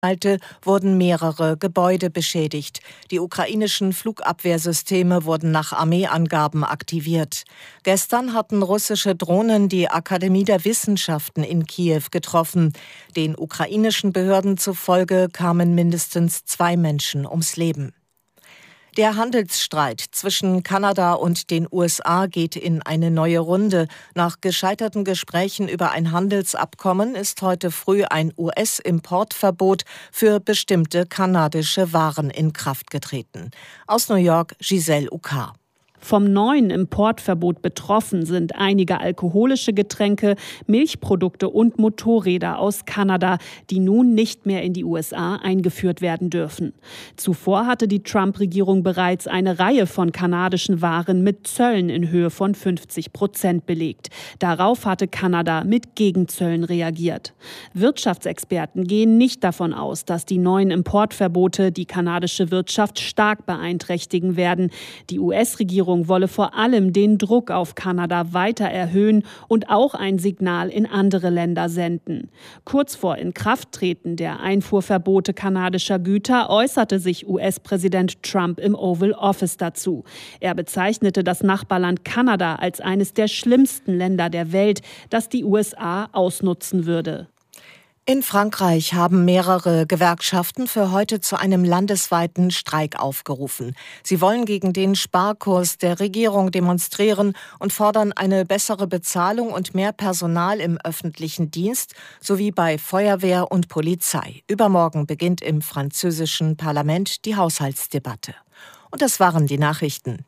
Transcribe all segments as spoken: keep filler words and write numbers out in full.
wurden mehrere Gebäude beschädigt. Die ukrainischen Flugabwehrsysteme wurden nach Armeeangaben aktiviert. Gestern hatten russische Drohnen die Akademie der Wissenschaften in Kiew getroffen. Den ukrainischen Behörden zufolge kamen mindestens zwei Menschen ums Leben. Der Handelsstreit zwischen Kanada und den U S A geht in eine neue Runde. Nach gescheiterten Gesprächen über ein Handelsabkommen ist heute früh ein U S-Importverbot für bestimmte kanadische Waren in Kraft getreten. Aus New York, Giselle Ucar. Vom neuen Importverbot betroffen sind einige alkoholische Getränke, Milchprodukte und Motorräder aus Kanada, die nun nicht mehr in die U S A eingeführt werden dürfen. Zuvor hatte die Trump-Regierung bereits eine Reihe von kanadischen Waren mit Zöllen in Höhe von fünfzig Prozent belegt. Darauf hatte Kanada mit Gegenzöllen reagiert. Wirtschaftsexperten gehen nicht davon aus, dass die neuen Importverbote die kanadische Wirtschaft stark beeinträchtigen werden. Die U S-Regierung wolle vor allem den Druck auf Kanada weiter erhöhen und auch ein Signal in andere Länder senden. Kurz vor Inkrafttreten der Einfuhrverbote kanadischer Güter äußerte sich U S-Präsident Trump im Oval Office dazu. Er bezeichnete das Nachbarland Kanada als eines der schlimmsten Länder der Welt, das die U S A ausnutzen würde. In Frankreich haben mehrere Gewerkschaften für heute zu einem landesweiten Streik aufgerufen. Sie wollen gegen den Sparkurs der Regierung demonstrieren und fordern eine bessere Bezahlung und mehr Personal im öffentlichen Dienst sowie bei Feuerwehr und Polizei. Übermorgen beginnt im französischen Parlament die Haushaltsdebatte. Und das waren die Nachrichten.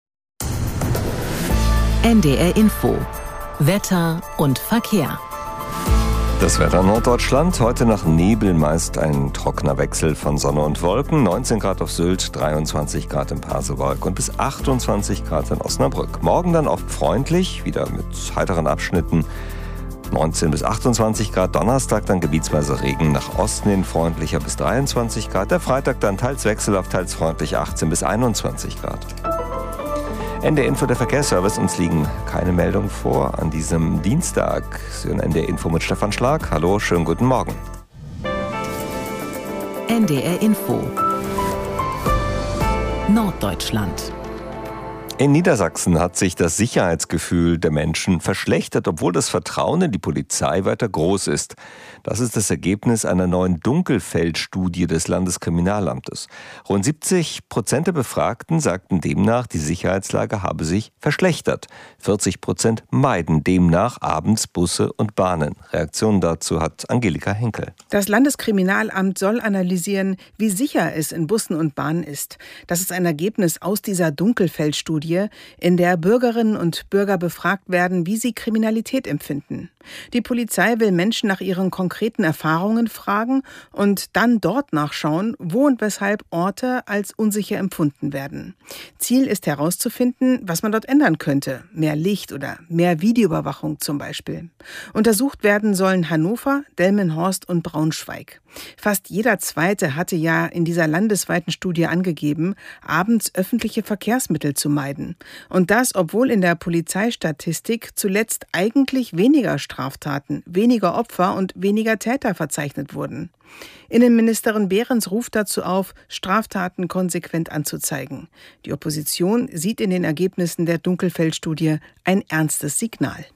N D R Info. Wetter und Verkehr. Das Wetter in Norddeutschland, heute nach Nebel meist ein trockener Wechsel von Sonne und Wolken. neunzehn Grad auf Sylt, dreiundzwanzig Grad in Pasewalk und bis achtundzwanzig Grad in Osnabrück. Morgen dann oft freundlich, wieder mit heiteren Abschnitten. neunzehn bis achtundzwanzig Grad, Donnerstag dann gebietsweise Regen, nach Osten hin freundlicher bis dreiundzwanzig Grad. Der Freitag dann teils wechselhaft, teils freundlich achtzehn bis einundzwanzig Grad. N D R Info, der Verkehrsservice. Uns liegen keine Meldungen vor an diesem Dienstag. Sie hören N D R Info mit Stefan Schlag. Hallo, schönen guten Morgen. N D R Info. Norddeutschland. In Niedersachsen hat sich das Sicherheitsgefühl der Menschen verschlechtert, obwohl das Vertrauen in die Polizei weiter groß ist. Das ist das Ergebnis einer neuen Dunkelfeldstudie des Landeskriminalamtes. Rund siebzig Prozent der Befragten sagten demnach, die Sicherheitslage habe sich verschlechtert. vierzig Prozent meiden demnach abends Busse und Bahnen. Reaktionen dazu hat Angelika Henkel. Das Landeskriminalamt soll analysieren, wie sicher es in Bussen und Bahnen ist. Das ist ein Ergebnis aus dieser Dunkelfeldstudie, in der Bürgerinnen und Bürger befragt werden, wie sie Kriminalität empfinden. Die Polizei will Menschen nach ihren konkreten Erfahrungen fragen und dann dort nachschauen, wo und weshalb Orte als unsicher empfunden werden. Ziel ist herauszufinden, was man dort ändern könnte. Mehr Licht oder mehr Videoüberwachung zum Beispiel. Untersucht werden sollen Hannover, Delmenhorst und Braunschweig. Fast jeder Zweite hatte ja in dieser landesweiten Studie angegeben, abends öffentliche Verkehrsmittel zu meiden. Und das, obwohl in der Polizeistatistik zuletzt eigentlich weniger Straftaten, weniger Opfer und weniger Täter verzeichnet wurden. Innenministerin Behrens ruft dazu auf, Straftaten konsequent anzuzeigen. Die Opposition sieht in den Ergebnissen der Dunkelfeldstudie ein ernstes Signal.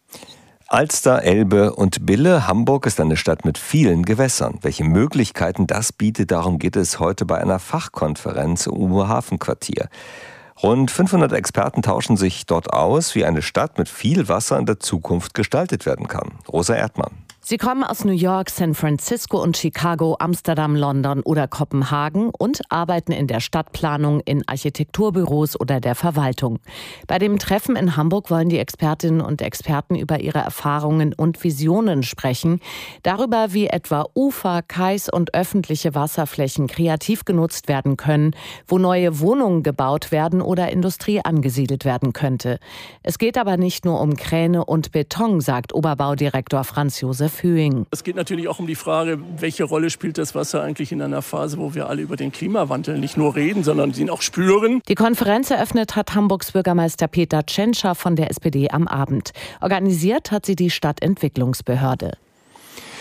Alster, Elbe und Bille. Hamburg ist eine Stadt mit vielen Gewässern. Welche Möglichkeiten das bietet, darum geht es heute bei einer Fachkonferenz im U-Hafen-Quartier. Rund fünfhundert Experten tauschen sich dort aus, wie eine Stadt mit viel Wasser in der Zukunft gestaltet werden kann. Rosa Erdmann. Sie kommen aus New York, San Francisco und Chicago, Amsterdam, London oder Kopenhagen und arbeiten in der Stadtplanung, in Architekturbüros oder der Verwaltung. Bei dem Treffen in Hamburg wollen die Expertinnen und Experten über ihre Erfahrungen und Visionen sprechen. Darüber, wie etwa Ufer, Kais und öffentliche Wasserflächen kreativ genutzt werden können, wo neue Wohnungen gebaut werden oder Industrie angesiedelt werden könnte. Es geht aber nicht nur um Kräne und Beton, sagt Oberbaudirektor Franz Josef Hüing. Es geht natürlich auch um die Frage, welche Rolle spielt das Wasser eigentlich in einer Phase, wo wir alle über den Klimawandel nicht nur reden, sondern ihn auch spüren. Die Konferenz eröffnet hat Hamburgs Bürgermeister Peter Tschentscher von der S P D am Abend. Organisiert hat sie die Stadtentwicklungsbehörde.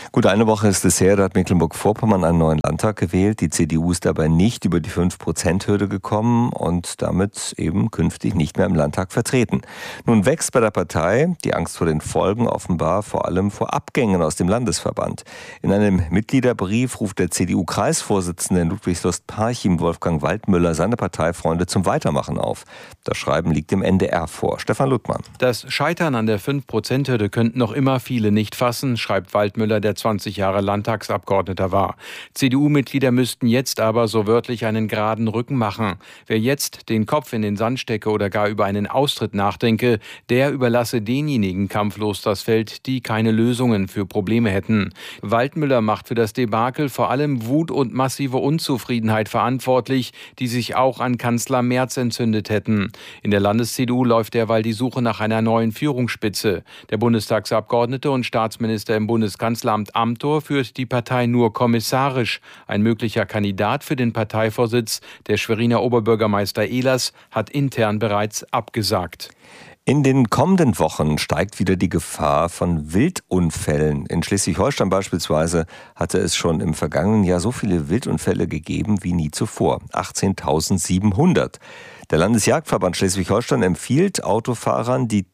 Gut, eine Woche ist es her, da hat Mecklenburg-Vorpommern einen neuen Landtag gewählt. Die C D U ist dabei nicht über die fünf Prozent Hürde gekommen und damit eben künftig nicht mehr im Landtag vertreten. Nun wächst bei der Partei die Angst vor den Folgen offenbar vor allem vor Abgängen aus dem Landesverband. In einem Mitgliederbrief ruft der C D U-Kreisvorsitzende in Ludwigslust-Parchim, Wolfgang Waldmüller, seine Parteifreunde zum Weitermachen auf. Das Schreiben liegt dem N D R vor. Stefan Luttmann. Das Scheitern an der fünf Prozent Hürde könnten noch immer viele nicht fassen, schreibt Waldmüller, der zwanzig Jahre Landtagsabgeordneter war. C D U-Mitglieder müssten jetzt aber so wörtlich einen geraden Rücken machen. Wer jetzt den Kopf in den Sand stecke oder gar über einen Austritt nachdenke, der überlasse denjenigen kampflos das Feld, die keine Lösungen für Probleme hätten. Waldmüller macht für das Debakel vor allem Wut und massive Unzufriedenheit verantwortlich, die sich auch an Kanzler Merz entzündet hätten. In der Landes-C D U läuft derweil die Suche nach einer neuen Führungsspitze. Der Bundestagsabgeordnete und Staatsminister im Bundeskanzleramt Amthor führt die Partei nur kommissarisch. Ein möglicher Kandidat für den Parteivorsitz, der Schweriner Oberbürgermeister Ehlers, hat intern bereits abgesagt. In den kommenden Wochen steigt wieder die Gefahr von Wildunfällen. In Schleswig-Holstein beispielsweise hatte es schon im vergangenen Jahr so viele Wildunfälle gegeben wie nie zuvor. achtzehntausendsiebenhundert. Der Landesjagdverband Schleswig-Holstein empfiehlt Autofahrern die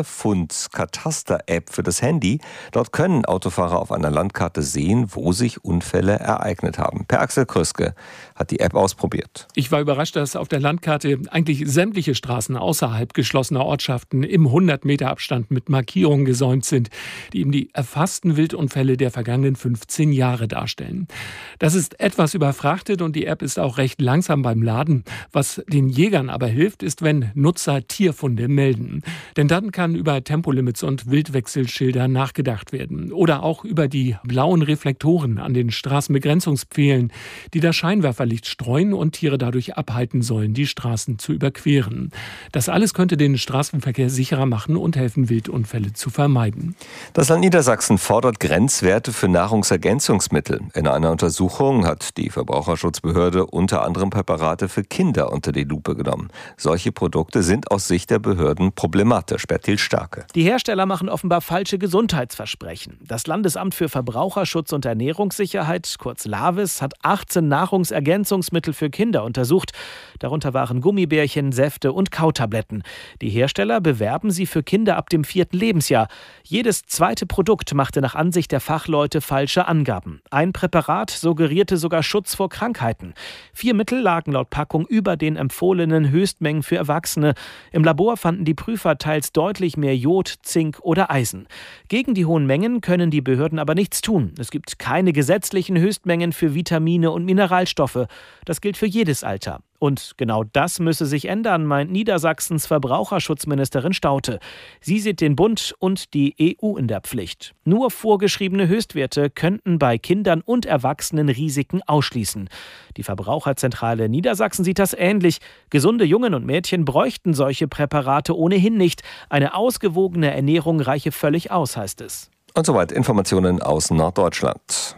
Tierfund-Kataster-App für das Handy. Dort können Autofahrer auf einer Landkarte sehen, wo sich Unfälle ereignet haben. Per Axel Krüske hat die App ausprobiert. Ich war überrascht, dass auf der Landkarte eigentlich sämtliche Straßen außerhalb geschlossener Ortschaften im hundert Meter Abstand mit Markierungen gesäumt sind, die eben die erfassten Wildunfälle der vergangenen fünfzehn Jahre darstellen. Das ist etwas überfrachtet und die App ist auch recht langsam beim Laden, was den Jägern aber hilft, ist, wenn Nutzer Tierfunde melden. Denn dann kann über Tempolimits und Wildwechselschilder nachgedacht werden. Oder auch über die blauen Reflektoren an den Straßenbegrenzungspfählen, die das Scheinwerferlicht streuen und Tiere dadurch abhalten sollen, die Straßen zu überqueren. Das alles könnte den Straßenverkehr sicherer machen und helfen, Wildunfälle zu vermeiden. Das Land Niedersachsen fordert Grenzwerte für Nahrungsergänzungsmittel. In einer Untersuchung hat die Verbraucherschutzbehörde unter anderem Präparate für Kinder unter die Lupe genommen. Solche Produkte sind aus Sicht der Behörden problematisch. Bertil Starke. Die Hersteller machen offenbar falsche Gesundheitsversprechen. Das Landesamt für Verbraucherschutz und Ernährungssicherheit, kurz LAVIS, hat achtzehn Nahrungsergänzungsmittel für Kinder untersucht. Darunter waren Gummibärchen, Säfte und Kautabletten. Die Hersteller bewerben sie für Kinder ab dem vierten Lebensjahr. Jedes zweite Produkt machte nach Ansicht der Fachleute falsche Angaben. Ein Präparat suggerierte sogar Schutz vor Krankheiten. Vier Mittel lagen laut Packung über den empfohlenen Höchstmengen für Erwachsene. Im Labor fanden die Prüfer teils deutlich mehr Jod, Zink oder Eisen. Gegen die hohen Mengen können die Behörden aber nichts tun. Es gibt keine gesetzlichen Höchstmengen für Vitamine und Mineralstoffe. Das gilt für jedes Alter. Und genau das müsse sich ändern, meint Niedersachsens Verbraucherschutzministerin Staudte. Sie sieht den Bund und die E U in der Pflicht. Nur vorgeschriebene Höchstwerte könnten bei Kindern und Erwachsenen Risiken ausschließen. Die Verbraucherzentrale Niedersachsen sieht das ähnlich. Gesunde Jungen und Mädchen bräuchten solche Präparate ohnehin nicht. Eine ausgewogene Ernährung reiche völlig aus, heißt es. Und soweit Informationen aus Norddeutschland.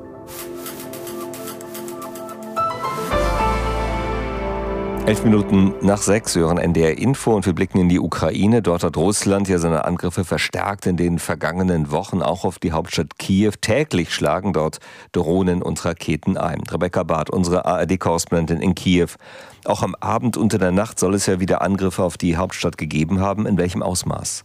Elf Minuten nach sechs hören N D R Info und wir blicken in die Ukraine. Dort hat Russland ja seine Angriffe verstärkt in den vergangenen Wochen, auch auf die Hauptstadt Kiew. Täglich schlagen dort Drohnen und Raketen ein. Rebecca Barth, unsere A R D-Korrespondentin in Kiew. Auch am Abend und in der Nacht soll es ja wieder Angriffe auf die Hauptstadt gegeben haben. In welchem Ausmaß?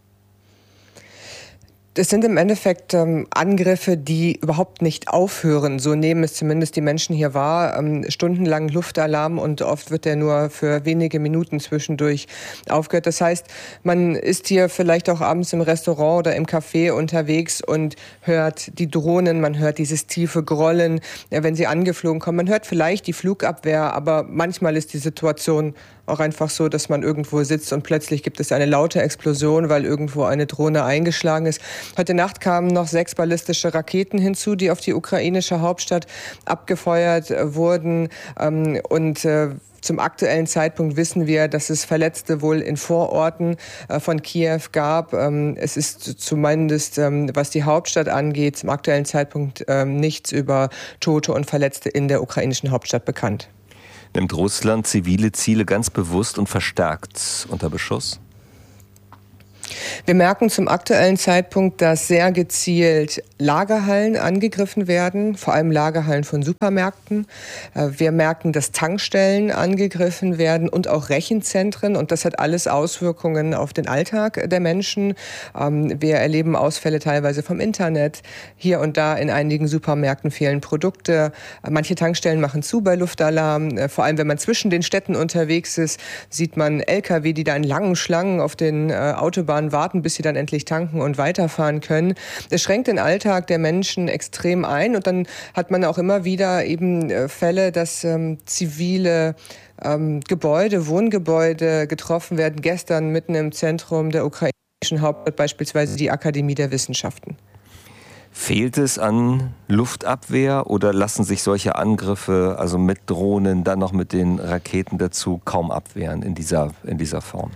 Es sind im Endeffekt ähm, Angriffe, die überhaupt nicht aufhören. So nehmen es zumindest die Menschen hier wahr. Ähm, stundenlang Luftalarm und oft wird der nur für wenige Minuten zwischendurch aufgehört. Das heißt, man ist hier vielleicht auch abends im Restaurant oder im Café unterwegs und hört die Drohnen, man hört dieses tiefe Grollen, ja, wenn sie angeflogen kommen. Man hört vielleicht die Flugabwehr, aber manchmal ist die Situation auch einfach so, dass man irgendwo sitzt und plötzlich gibt es eine laute Explosion, weil irgendwo eine Drohne eingeschlagen ist. Heute Nacht kamen noch sechs ballistische Raketen hinzu, die auf die ukrainische Hauptstadt abgefeuert wurden. Und zum aktuellen Zeitpunkt wissen wir, dass es Verletzte wohl in Vororten von Kiew gab. Es ist zumindest, was die Hauptstadt angeht, zum aktuellen Zeitpunkt nichts über Tote und Verletzte in der ukrainischen Hauptstadt bekannt. Nimmt Russland zivile Ziele ganz bewusst und verstärkt unter Beschuss? Wir merken zum aktuellen Zeitpunkt, dass sehr gezielt Lagerhallen angegriffen werden, vor allem Lagerhallen von Supermärkten. Wir merken, dass Tankstellen angegriffen werden und auch Rechenzentren. Und das hat alles Auswirkungen auf den Alltag der Menschen. Wir erleben Ausfälle teilweise vom Internet. Hier und da in einigen Supermärkten fehlen Produkte. Manche Tankstellen machen zu bei Luftalarm. Vor allem, wenn man zwischen den Städten unterwegs ist, sieht man L K W, die da in langen Schlangen auf den Autobahnen warten, bis sie dann endlich tanken und weiterfahren können. Das schränkt den Alltag der Menschen extrem ein und dann hat man auch immer wieder eben äh, Fälle, dass ähm, zivile ähm, Gebäude, Wohngebäude getroffen werden. Gestern mitten im Zentrum der ukrainischen Hauptstadt beispielsweise die Akademie der Wissenschaften. Fehlt es an Luftabwehr oder lassen sich solche Angriffe, also mit Drohnen, dann noch mit den Raketen dazu, kaum abwehren in dieser, in dieser Form?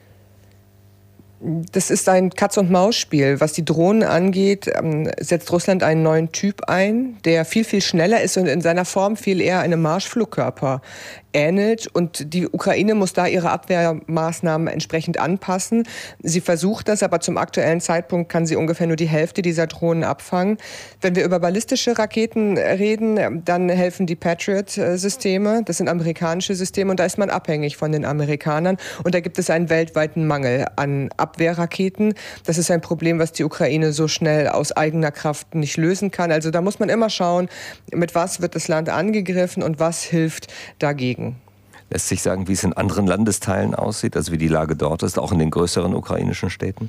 Das ist ein Katz-und-Maus-Spiel. Was die Drohnen angeht, setzt Russland einen neuen Typ ein, der viel, viel schneller ist und in seiner Form viel eher einem Marschflugkörper ähnelt. Und die Ukraine muss da ihre Abwehrmaßnahmen entsprechend anpassen. Sie versucht das, aber zum aktuellen Zeitpunkt kann sie ungefähr nur die Hälfte dieser Drohnen abfangen. Wenn wir über ballistische Raketen reden, dann helfen die Patriot-Systeme. Das sind amerikanische Systeme und da ist man abhängig von den Amerikanern. Und da gibt es einen weltweiten Mangel an Abwehrraketen. Das ist ein Problem, was die Ukraine so schnell aus eigener Kraft nicht lösen kann. Also da muss man immer schauen, mit was wird das Land angegriffen und was hilft dagegen. Lässt sich sagen, wie es in anderen Landesteilen aussieht, also wie die Lage dort ist, auch in den größeren ukrainischen Städten?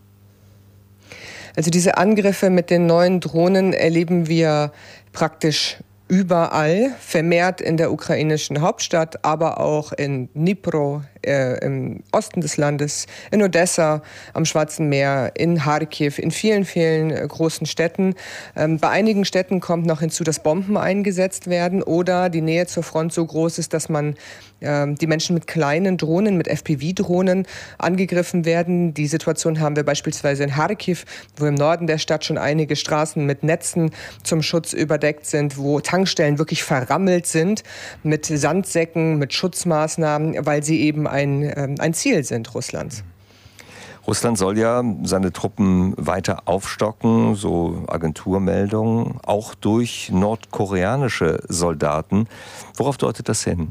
Also diese Angriffe mit den neuen Drohnen erleben wir praktisch überall, vermehrt in der ukrainischen Hauptstadt, aber auch in Dnipro, äh, im Osten des Landes, in Odessa, am Schwarzen Meer, in Charkiw, in vielen, vielen äh, großen Städten. Ähm, bei einigen Städten kommt noch hinzu, dass Bomben eingesetzt werden oder die Nähe zur Front so groß ist, dass man äh, die Menschen mit kleinen Drohnen, mit F P V-Drohnen angegriffen werden. Die Situation haben wir beispielsweise in Charkiw, wo im Norden der Stadt schon einige Straßen mit Netzen zum Schutz überdeckt sind, wo Tankstellen wirklich verrammelt sind mit Sandsäcken, mit Schutzmaßnahmen, weil sie eben ein, ein Ziel sind Russlands. Russland soll ja seine Truppen weiter aufstocken, so Agenturmeldungen, auch durch nordkoreanische Soldaten. Worauf deutet das hin?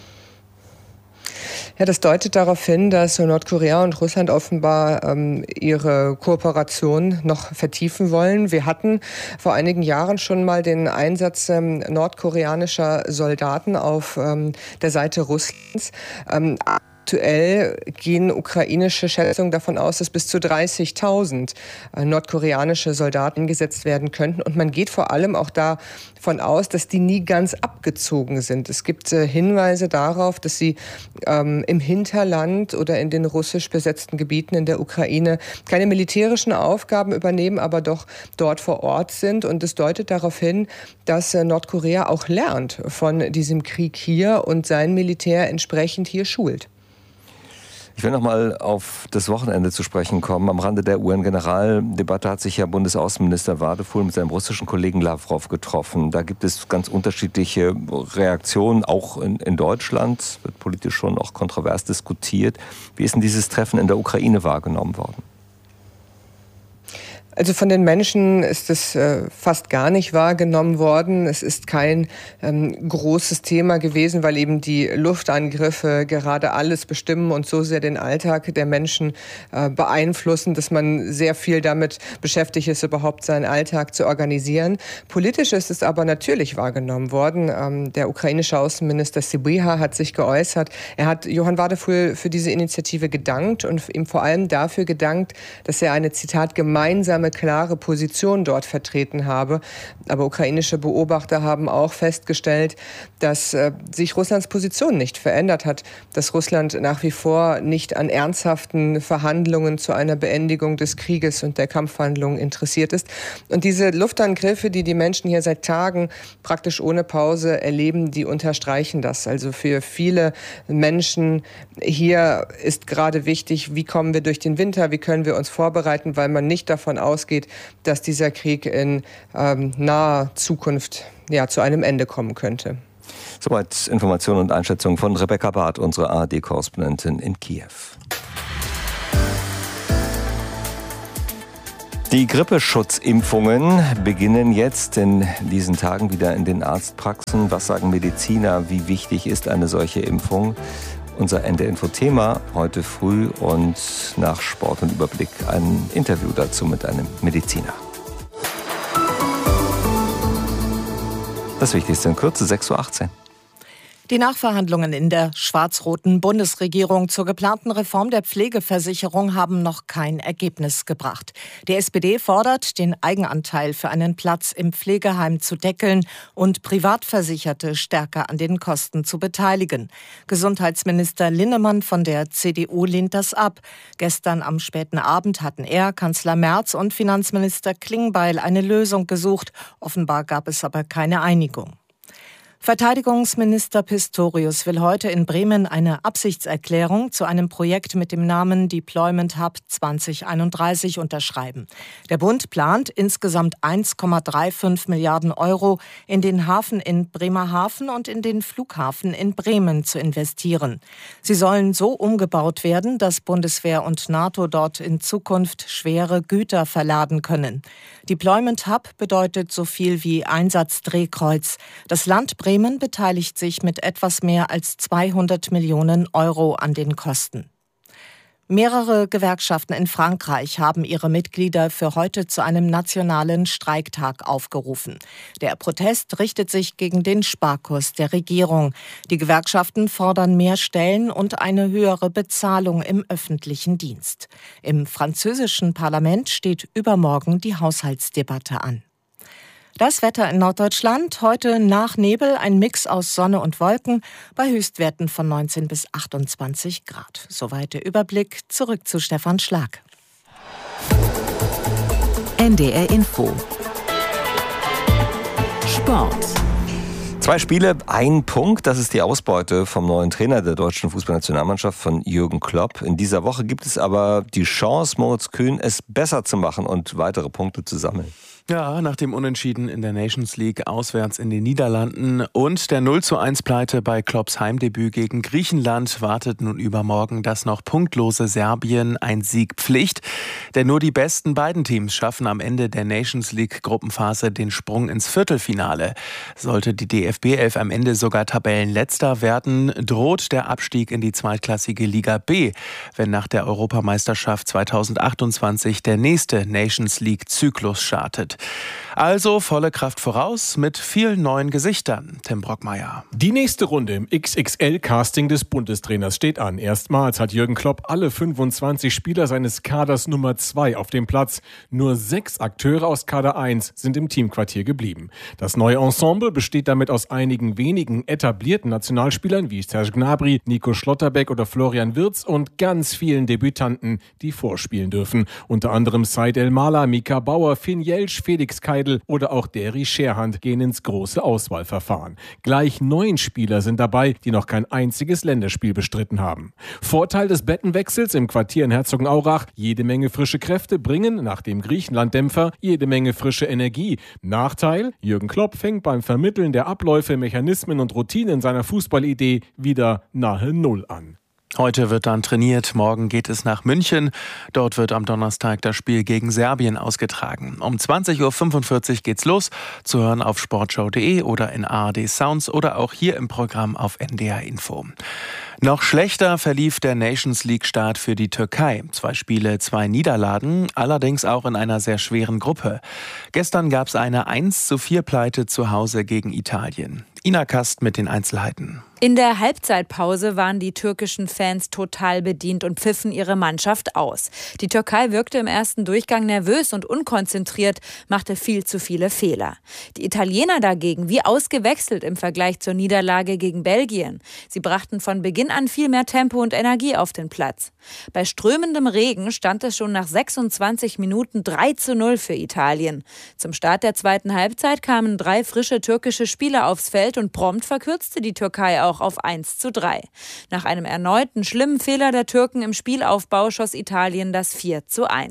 Ja, das deutet darauf hin, dass Nordkorea und Russland offenbar ähm, ihre Kooperation noch vertiefen wollen. Wir hatten vor einigen Jahren schon mal den Einsatz ähm, nordkoreanischer Soldaten auf ähm, der Seite Russlands. Ähm, Aktuell gehen ukrainische Schätzungen davon aus, dass bis zu dreißigtausend nordkoreanische Soldaten eingesetzt werden könnten. Und man geht vor allem auch davon aus, dass die nie ganz abgezogen sind. Es gibt äh, Hinweise darauf, dass sie ähm, im Hinterland oder in den russisch besetzten Gebieten in der Ukraine keine militärischen Aufgaben übernehmen, aber doch dort vor Ort sind. Und es deutet darauf hin, dass äh, Nordkorea auch lernt von diesem Krieg hier und sein Militär entsprechend hier schult. Ich will noch mal auf das Wochenende zu sprechen kommen. Am Rande der U N-Generaldebatte hat sich ja Bundesaußenminister Wadefuhl mit seinem russischen Kollegen Lawrow getroffen. Da gibt es ganz unterschiedliche Reaktionen, auch in, in Deutschland. Es wird politisch schon auch kontrovers diskutiert. Wie ist denn dieses Treffen in der Ukraine wahrgenommen worden? Also von den Menschen ist es äh, fast gar nicht wahrgenommen worden. Es ist kein ähm, großes Thema gewesen, weil eben die Luftangriffe gerade alles bestimmen und so sehr den Alltag der Menschen äh, beeinflussen, dass man sehr viel damit beschäftigt ist, überhaupt seinen Alltag zu organisieren. Politisch ist es aber natürlich wahrgenommen worden. Ähm, der ukrainische Außenminister Sybiha hat sich geäußert. Er hat Johann Wadefuhl für diese Initiative gedankt und ihm vor allem dafür gedankt, dass er eine, Zitat, gemeinsame klare Position dort vertreten habe. Aber ukrainische Beobachter haben auch festgestellt, dass äh, sich Russlands Position nicht verändert hat, dass Russland nach wie vor nicht an ernsthaften Verhandlungen zu einer Beendigung des Krieges und der Kampfhandlungen interessiert ist. Und diese Luftangriffe, die die Menschen hier seit Tagen praktisch ohne Pause erleben, die unterstreichen das. Also für viele Menschen hier ist gerade wichtig, wie kommen wir durch den Winter, wie können wir uns vorbereiten, weil man nicht davon ausgeht, dass dieser Krieg in ähm, naher Zukunft ja, zu einem Ende kommen könnte. Soweit Informationen und Einschätzungen von Rebecca Barth, unsere A R D-Korrespondentin in Kiew. Die Grippeschutzimpfungen beginnen jetzt in diesen Tagen wieder in den Arztpraxen. Was sagen Mediziner? Wie wichtig ist eine solche Impfung? Unser N D R Info-Thema heute früh und nach Sport und Überblick ein Interview dazu mit einem Mediziner. Das Wichtigste in Kürze, sechs Uhr achtzehn. Die Nachverhandlungen in der schwarz-roten Bundesregierung zur geplanten Reform der Pflegeversicherung haben noch kein Ergebnis gebracht. Die S P D fordert, den Eigenanteil für einen Platz im Pflegeheim zu deckeln und Privatversicherte stärker an den Kosten zu beteiligen. Gesundheitsminister Linnemann von der C D U lehnt das ab. Gestern am späten Abend hatten er, Kanzler Merz und Finanzminister Klingbeil eine Lösung gesucht. Offenbar gab es aber keine Einigung. Verteidigungsminister Pistorius will heute in Bremen eine Absichtserklärung zu einem Projekt mit dem Namen Deployment Hub zwanzig einunddreißig unterschreiben. Der Bund plant, insgesamt eins Komma fünfunddreißig Milliarden Euro in den Hafen in Bremerhaven und in den Flughafen in Bremen zu investieren. Sie sollen so umgebaut werden, dass Bundeswehr und NATO dort in Zukunft schwere Güter verladen können. Deployment Hub bedeutet so viel wie Einsatzdrehkreuz. Das Land Bremen Bremen beteiligt sich mit etwas mehr als zweihundert Millionen Euro an den Kosten. Mehrere Gewerkschaften in Frankreich haben ihre Mitglieder für heute zu einem nationalen Streiktag aufgerufen. Der Protest richtet sich gegen den Sparkurs der Regierung. Die Gewerkschaften fordern mehr Stellen und eine höhere Bezahlung im öffentlichen Dienst. Im französischen Parlament steht übermorgen die Haushaltsdebatte an. Das Wetter in Norddeutschland, heute nach Nebel ein Mix aus Sonne und Wolken bei Höchstwerten von neunzehn bis achtundzwanzig Grad. Soweit der Überblick, zurück zu Stefan Schlag. N D R Info. Sport. Zwei Spiele, ein Punkt, das ist die Ausbeute vom neuen Trainer der deutschen Fußballnationalmannschaft, von Jürgen Klopp. In dieser Woche gibt es aber die Chance, Moritz Kühn es besser zu machen und weitere Punkte zu sammeln. Ja, nach dem Unentschieden in der Nations League auswärts in den Niederlanden und der null zu eins Pleite bei Klopps Heimdebüt gegen Griechenland wartet nun übermorgen das noch punktlose Serbien ein Sieg Pflicht. Denn nur die besten beiden Teams schaffen am Ende der Nations League Gruppenphase den Sprung ins Viertelfinale. Sollte die D F B elf am Ende sogar Tabellenletzter werden, droht der Abstieg in die zweitklassige Liga B, wenn nach der Europameisterschaft zweitausendachtundzwanzig der nächste Nations League Zyklus startet. Also volle Kraft voraus mit vielen neuen Gesichtern. Tim Brockmeier. Die nächste Runde im X X L-Casting des Bundestrainers steht an. Erstmals hat Jürgen Klopp alle fünfundzwanzig Spieler seines Kaders Nummer zwei auf dem Platz. Nur sechs Akteure aus Kader eins sind im Teamquartier geblieben. Das neue Ensemble besteht damit aus einigen wenigen etablierten Nationalspielern wie Serge Gnabry, Nico Schlotterbeck oder Florian Wirtz und ganz vielen Debütanten, die vorspielen dürfen. Unter anderem Said El-Mala, Mika Bauer, Finn Jelsch, Felix Keidel oder auch Derry Scherhand gehen ins große Auswahlverfahren. Gleich neun Spieler sind dabei, die noch kein einziges Länderspiel bestritten haben. Vorteil des Bettenwechsels im Quartier in Herzogenaurach: jede Menge frische Kräfte bringen nach dem Griechenland-Dämpfer jede Menge frische Energie. Nachteil: Jürgen Klopp fängt beim Vermitteln der Abläufe, Mechanismen und Routinen seiner Fußballidee wieder nahe Null an. Heute wird dann trainiert, morgen geht es nach München. Dort wird am Donnerstag das Spiel gegen Serbien ausgetragen. Um zwanzig Uhr fünfundvierzig geht's los, zu hören auf sportschau punkt de oder in A R D Sounds oder auch hier im Programm auf N D R Info. Noch schlechter verlief der Nations League-Start für die Türkei. Zwei Spiele, zwei Niederlagen, allerdings auch in einer sehr schweren Gruppe. Gestern gab es eine eins zu vier Pleite zu Hause gegen Italien. Ina Kast mit den Einzelheiten. In der Halbzeitpause waren die türkischen Fans total bedient und pfiffen ihre Mannschaft aus. Die Türkei wirkte im ersten Durchgang nervös und unkonzentriert, machte viel zu viele Fehler. Die Italiener dagegen wie ausgewechselt im Vergleich zur Niederlage gegen Belgien. Sie brachten von Beginn an viel mehr Tempo und Energie auf den Platz. Bei strömendem Regen stand es schon nach sechsundzwanzig Minuten drei zu null für Italien. Zum Start der zweiten Halbzeit kamen drei frische türkische Spieler aufs Feld und prompt verkürzte die Türkei auch auf eins zu drei. Nach einem erneuten schlimmen Fehler der Türken im Spielaufbau schoss Italien das vier zu eins.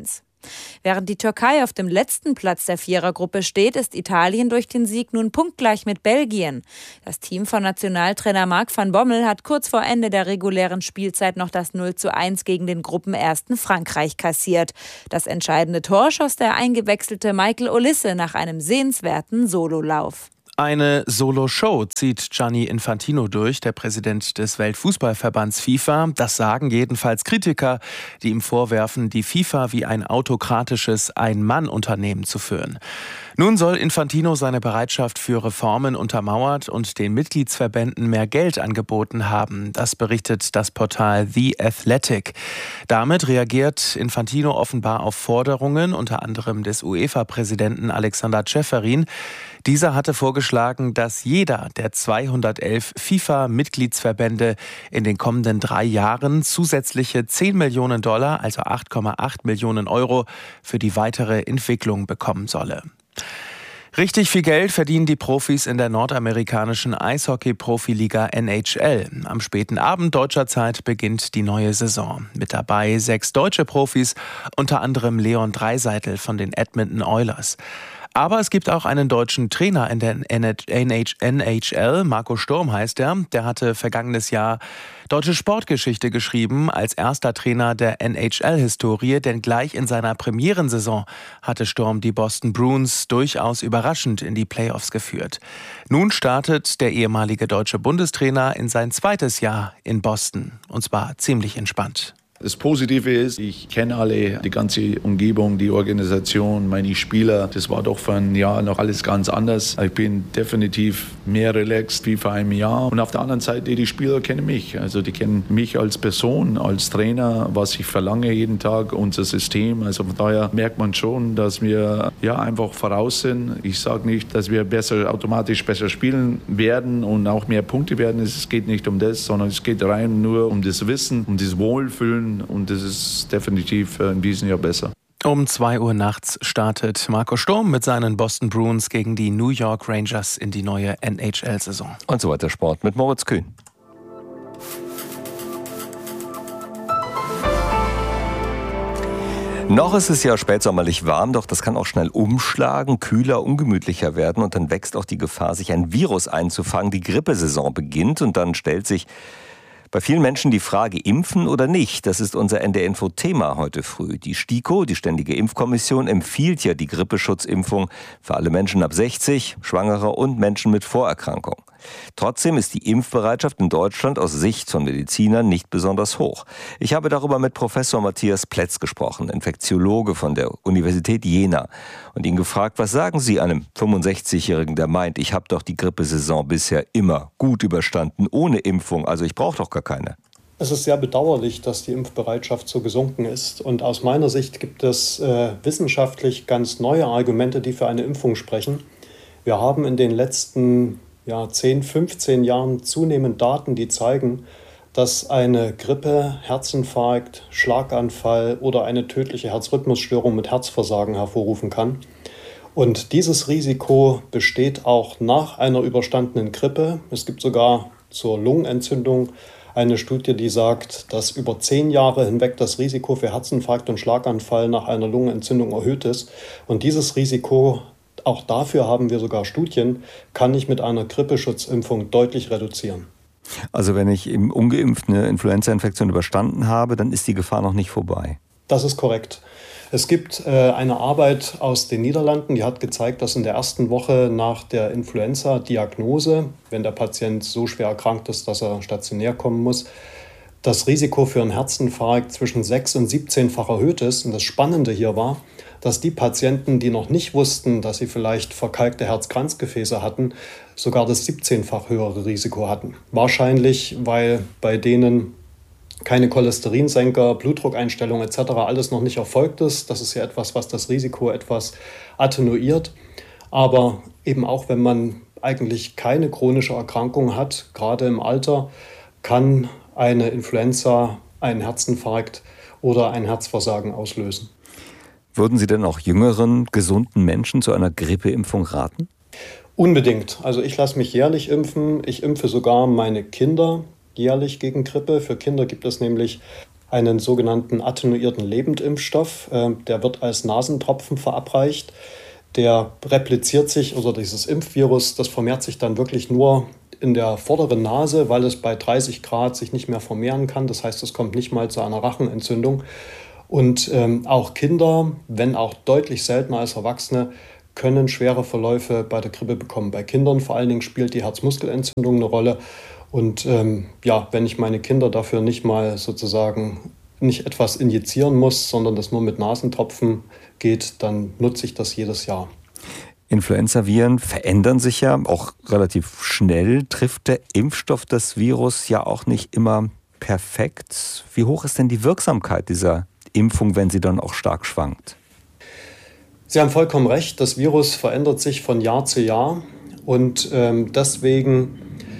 Während die Türkei auf dem letzten Platz der Vierergruppe steht, ist Italien durch den Sieg nun punktgleich mit Belgien. Das Team von Nationaltrainer Marc van Bommel hat kurz vor Ende der regulären Spielzeit noch das null zu eins gegen den Gruppenersten Frankreich kassiert. Das entscheidende Tor schoss der eingewechselte Michael Olise nach einem sehenswerten Sololauf. Eine Solo-Show zieht Gianni Infantino durch, der Präsident des Weltfußballverbands FIFA. Das sagen jedenfalls Kritiker, die ihm vorwerfen, die FIFA wie ein autokratisches Ein-Mann-Unternehmen zu führen. Nun soll Infantino seine Bereitschaft für Reformen untermauert und den Mitgliedsverbänden mehr Geld angeboten haben. Das berichtet das Portal The Athletic. Damit reagiert Infantino offenbar auf Forderungen, unter anderem des UEFA-Präsidenten Alexander Ceferin. Dieser hatte vorgeschlagen, dass jeder der zweihundertelf FIFA-Mitgliedsverbände in den kommenden drei Jahren zusätzliche zehn Millionen Dollar, also acht Komma acht Millionen Euro, für die weitere Entwicklung bekommen solle. Richtig viel Geld verdienen die Profis in der nordamerikanischen Eishockey-Profiliga N H L. Am späten Abend deutscher Zeit beginnt die neue Saison. Mit dabei sechs deutsche Profis, unter anderem Leon Draisaitl von den Edmonton Oilers. Aber es gibt auch einen deutschen Trainer in der N H L, Marco Sturm heißt er. Der hatte vergangenes Jahr deutsche Sportgeschichte geschrieben als erster Trainer der N H L-Historie, denn gleich in seiner Premierensaison hatte Sturm die Boston Bruins durchaus überraschend in die Playoffs geführt. Nun startet der ehemalige deutsche Bundestrainer in sein zweites Jahr in Boston, und zwar ziemlich entspannt. Das Positive ist, ich kenne alle, die ganze Umgebung, die Organisation, meine Spieler. Das war doch vor einem Jahr noch alles ganz anders. Ich bin definitiv mehr relaxed wie vor einem Jahr. Und auf der anderen Seite, die Spieler kennen mich. Also die kennen mich als Person, als Trainer, was ich verlange jeden Tag, unser System. Also von daher merkt man schon, dass wir ja einfach voraus sind. Ich sage nicht, dass wir besser, automatisch besser spielen werden und auch mehr Punkte werden. Es geht nicht um das, sondern es geht rein nur um das Wissen, um das Wohlfühlen. Und das ist definitiv in diesem Jahr besser. Um zwei Uhr nachts startet Marco Sturm mit seinen Boston Bruins gegen die New York Rangers in die neue N H L-Saison. Und so weiter Sport mit Moritz Kühn. Noch ist es ja spätsommerlich warm, doch das kann auch schnell umschlagen, kühler, ungemütlicher werden und dann wächst auch die Gefahr, sich ein Virus einzufangen. Die Grippesaison beginnt und dann stellt sich bei vielen Menschen die Frage, impfen oder nicht. Das ist unser N D R-Info-Thema heute früh. Die STIKO, die Ständige Impfkommission, empfiehlt ja die Grippeschutzimpfung für alle Menschen ab sechzig, Schwangere und Menschen mit Vorerkrankung. Trotzdem ist die Impfbereitschaft in Deutschland aus Sicht von Medizinern nicht besonders hoch. Ich habe darüber mit Professor Matthias Plätz gesprochen, Infektiologe von der Universität Jena, und ihn gefragt, was sagen Sie einem fünfundsechzigjährigen, der meint, ich habe doch die Grippesaison bisher immer gut überstanden, ohne Impfung, also ich brauche doch gar keine. Es ist sehr bedauerlich, dass die Impfbereitschaft so gesunken ist. Und aus meiner Sicht gibt es äh, wissenschaftlich ganz neue Argumente, die für eine Impfung sprechen. Wir haben in den letzten ja, zehn, fünfzehn Jahren zunehmend Daten, die zeigen, dass eine Grippe, Herzinfarkt, Schlaganfall oder eine tödliche Herzrhythmusstörung mit Herzversagen hervorrufen kann. Und dieses Risiko besteht auch nach einer überstandenen Grippe. Es gibt sogar zur Lungenentzündung eine Studie, die sagt, dass über zehn Jahre hinweg das Risiko für Herzinfarkt und Schlaganfall nach einer Lungenentzündung erhöht ist. Und dieses Risiko, auch dafür haben wir sogar Studien, kann ich mit einer Grippeschutzimpfung deutlich reduzieren. Also wenn ich im ungeimpft eine Influenza-Infektion überstanden habe, dann ist die Gefahr noch nicht vorbei. Das ist korrekt. Es gibt äh, eine Arbeit aus den Niederlanden, die hat gezeigt, dass in der ersten Woche nach der Influenza-Diagnose, wenn der Patient so schwer erkrankt ist, dass er stationär kommen muss, das Risiko für einen Herzinfarkt zwischen sechs- und siebzehnfach erhöht ist. Und das Spannende hier war, dass die Patienten, die noch nicht wussten, dass sie vielleicht verkalkte Herzkranzgefäße hatten, sogar das siebzehnfach höhere Risiko hatten. Wahrscheinlich, weil bei denen keine Cholesterinsenker, Blutdruckeinstellung et cetera alles noch nicht erfolgt ist. Das ist ja etwas, was das Risiko etwas attenuiert. Aber eben auch, wenn man eigentlich keine chronische Erkrankung hat, gerade im Alter, kann eine Influenza einen Herzinfarkt oder ein Herzversagen auslösen. Würden Sie denn auch jüngeren, gesunden Menschen zu einer Grippeimpfung raten? Unbedingt. Also ich lasse mich jährlich impfen. Ich impfe sogar meine Kinder jährlich gegen Grippe. Für Kinder gibt es nämlich einen sogenannten attenuierten Lebendimpfstoff. Der wird als Nasentropfen verabreicht. Der repliziert sich, also dieses Impfvirus, das vermehrt sich dann wirklich nur in der vorderen Nase, weil es bei dreißig Grad sich nicht mehr vermehren kann. Das heißt, es kommt nicht mal zu einer Rachenentzündung. Und ähm, auch Kinder, wenn auch deutlich seltener als Erwachsene, können schwere Verläufe bei der Grippe bekommen. Bei Kindern vor allen Dingen spielt die Herzmuskelentzündung eine Rolle. Und ähm, ja, wenn ich meine Kinder dafür nicht mal sozusagen nicht etwas injizieren muss, sondern das nur mit Nasentropfen geht, dann nutze ich das jedes Jahr. Influenza-Viren verändern sich ja auch relativ schnell. Trifft der Impfstoff das Virus ja auch nicht immer perfekt? Wie hoch ist denn die Wirksamkeit dieser Impfung, wenn sie dann auch stark schwankt? Sie haben vollkommen recht, das Virus verändert sich von Jahr zu Jahr und ähm, deswegen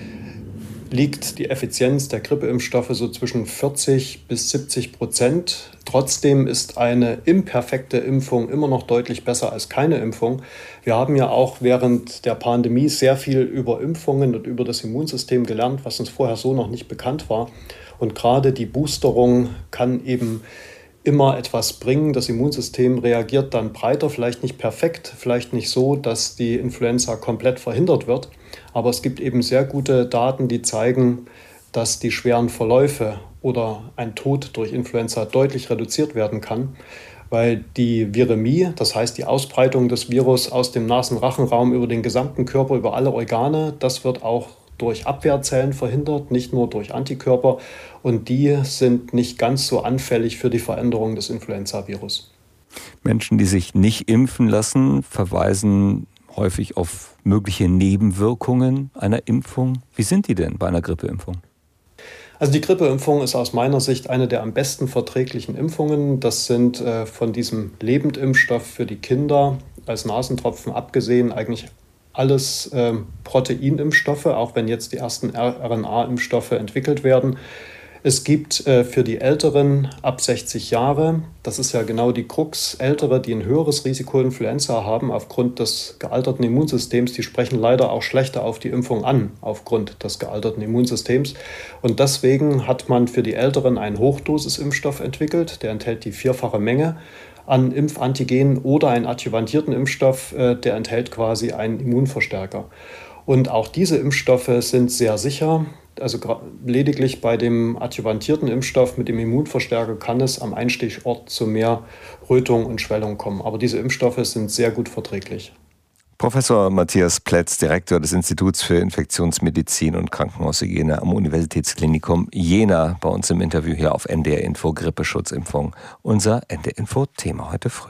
liegt die Effizienz der Grippeimpfstoffe so zwischen vierzig bis siebzig Prozent. Trotzdem ist eine imperfekte Impfung immer noch deutlich besser als keine Impfung. Wir haben ja auch während der Pandemie sehr viel über Impfungen und über das Immunsystem gelernt, was uns vorher so noch nicht bekannt war. Und gerade die Boosterung kann eben immer etwas bringen. Das Immunsystem reagiert dann breiter, vielleicht nicht perfekt, vielleicht nicht so, dass die Influenza komplett verhindert wird. Aber es gibt eben sehr gute Daten, die zeigen, dass die schweren Verläufe oder ein Tod durch Influenza deutlich reduziert werden kann, weil die Viremie, das heißt die Ausbreitung des Virus aus dem Nasen-Rachenraum über den gesamten Körper, über alle Organe, das wird auch durch Abwehrzellen verhindert, nicht nur durch Antikörper. Und die sind nicht ganz so anfällig für die Veränderung des Influenza-Virus. Menschen, die sich nicht impfen lassen, verweisen häufig auf mögliche Nebenwirkungen einer Impfung. Wie sind die denn bei einer Grippeimpfung? Also die Grippeimpfung ist aus meiner Sicht eine der am besten verträglichen Impfungen. Das sind äh, von diesem Lebendimpfstoff für die Kinder als Nasentropfen abgesehen eigentlich alles äh, Proteinimpfstoffe, auch wenn jetzt die ersten R N A-Impfstoffe entwickelt werden. Es gibt äh, für die Älteren ab sechzig Jahre, das ist ja genau die Krux, Ältere, die ein höheres Risiko Influenza haben aufgrund des gealterten Immunsystems, die sprechen leider auch schlechter auf die Impfung an, aufgrund des gealterten Immunsystems. Und deswegen hat man für die Älteren einen Hochdosisimpfstoff entwickelt, der enthält die vierfache Menge an Impfantigenen oder einen adjuvantierten Impfstoff, äh, der enthält quasi einen Immunverstärker. Und auch diese Impfstoffe sind sehr sicher. Also lediglich bei dem adjuvantierten Impfstoff mit dem Immunverstärker kann es am Einstichort zu mehr Rötung und Schwellung kommen. Aber diese Impfstoffe sind sehr gut verträglich. Professor Matthias Plätz, Direktor des Instituts für Infektionsmedizin und Krankenhaushygiene am Universitätsklinikum Jena, bei uns im Interview hier auf N D R Info Grippeschutzimpfung. Unser N D R Info Thema heute früh.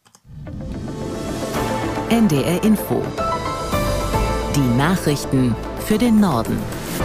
N D R Info. Die Nachrichten für den Norden.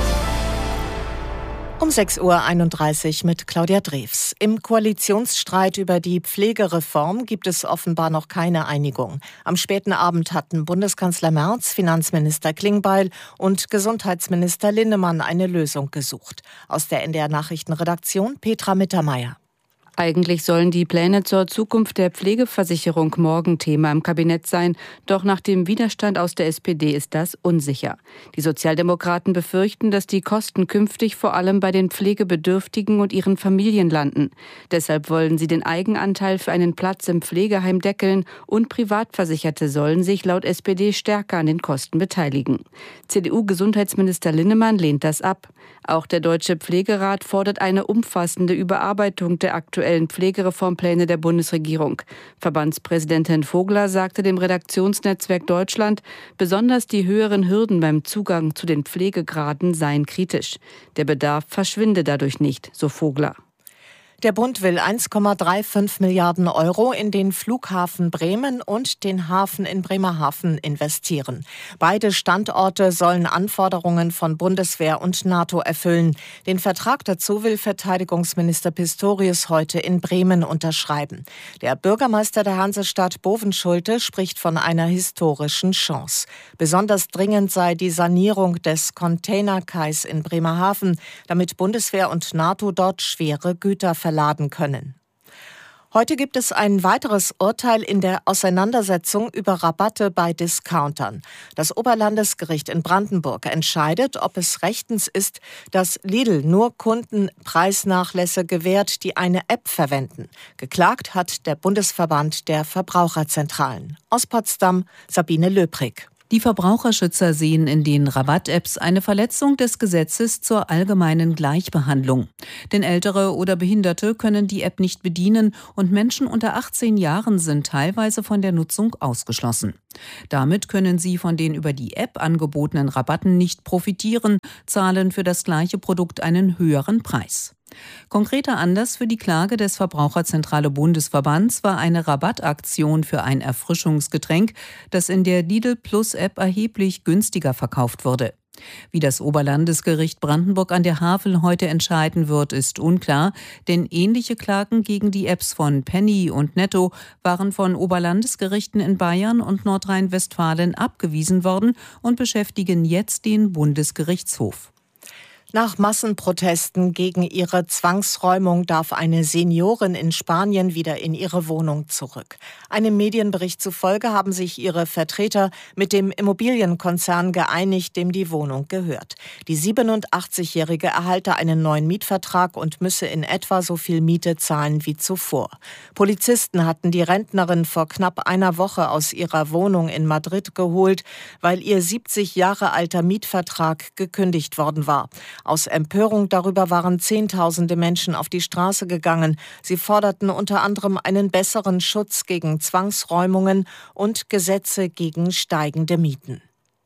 Um sechs Uhr einunddreißig mit Claudia Drews. Im Koalitionsstreit über die Pflegereform gibt es offenbar noch keine Einigung. Am späten Abend hatten Bundeskanzler Merz, Finanzminister Klingbeil und Gesundheitsminister Linnemann eine Lösung gesucht. Aus der N D R-Nachrichtenredaktion Petra Mittermeier. Eigentlich sollen die Pläne zur Zukunft der Pflegeversicherung morgen Thema im Kabinett sein. Doch nach dem Widerstand aus der S P D ist das unsicher. Die Sozialdemokraten befürchten, dass die Kosten künftig vor allem bei den Pflegebedürftigen und ihren Familien landen. Deshalb wollen sie den Eigenanteil für einen Platz im Pflegeheim deckeln und Privatversicherte sollen sich laut S P D stärker an den Kosten beteiligen. C D U-Gesundheitsminister Linnemann lehnt das ab. Auch der Deutsche Pflegerat fordert eine umfassende Überarbeitung der aktuellen Pflegereformpläne der Bundesregierung. Verbandspräsidentin Vogler sagte dem Redaktionsnetzwerk Deutschland, besonders die höheren Hürden beim Zugang zu den Pflegegraden seien kritisch. Der Bedarf verschwinde dadurch nicht, so Vogler. Der Bund will eins Komma fünfunddreißig Milliarden Euro in den Flughafen Bremen und den Hafen in Bremerhaven investieren. Beide Standorte sollen Anforderungen von Bundeswehr und NATO erfüllen. Den Vertrag dazu will Verteidigungsminister Pistorius heute in Bremen unterschreiben. Der Bürgermeister der Hansestadt Bovenschulte spricht von einer historischen Chance. Besonders dringend sei die Sanierung des Containerkais in Bremerhaven, damit Bundeswehr und NATO dort schwere Güter verladen können. Heute gibt es ein weiteres Urteil in der Auseinandersetzung über Rabatte bei Discountern. Das Oberlandesgericht in Brandenburg entscheidet, ob es rechtens ist, dass Lidl nur Kunden Preisnachlässe gewährt, die eine App verwenden. Geklagt hat der Bundesverband der Verbraucherzentralen. Aus Potsdam Sabine Löbrig. Die Verbraucherschützer sehen in den Rabatt-Apps eine Verletzung des Gesetzes zur allgemeinen Gleichbehandlung. Denn Ältere oder Behinderte können die App nicht bedienen und Menschen unter achtzehn Jahren sind teilweise von der Nutzung ausgeschlossen. Damit können sie von den über die App angebotenen Rabatten nicht profitieren, zahlen für das gleiche Produkt einen höheren Preis. Konkreter Anlass für die Klage des Verbraucherzentrale Bundesverbands war eine Rabattaktion für ein Erfrischungsgetränk, das in der Lidl Plus App erheblich günstiger verkauft wurde. Wie das Oberlandesgericht Brandenburg an der Havel heute entscheiden wird, ist unklar, denn ähnliche Klagen gegen die Apps von Penny und Netto waren von Oberlandesgerichten in Bayern und Nordrhein-Westfalen abgewiesen worden und beschäftigen jetzt den Bundesgerichtshof. Nach Massenprotesten gegen ihre Zwangsräumung darf eine Seniorin in Spanien wieder in ihre Wohnung zurück. Einem Medienbericht zufolge haben sich ihre Vertreter mit dem Immobilienkonzern geeinigt, dem die Wohnung gehört. Die siebenundachtzigjährige erhalte einen neuen Mietvertrag und müsse in etwa so viel Miete zahlen wie zuvor. Polizisten hatten die Rentnerin vor knapp einer Woche aus ihrer Wohnung in Madrid geholt, weil ihr siebzig Jahre alter Mietvertrag gekündigt worden war. Aus Empörung darüber waren Zehntausende Menschen auf die Straße gegangen. Sie forderten unter anderem einen besseren Schutz gegen Zwangsräumungen und Gesetze gegen steigende Mieten.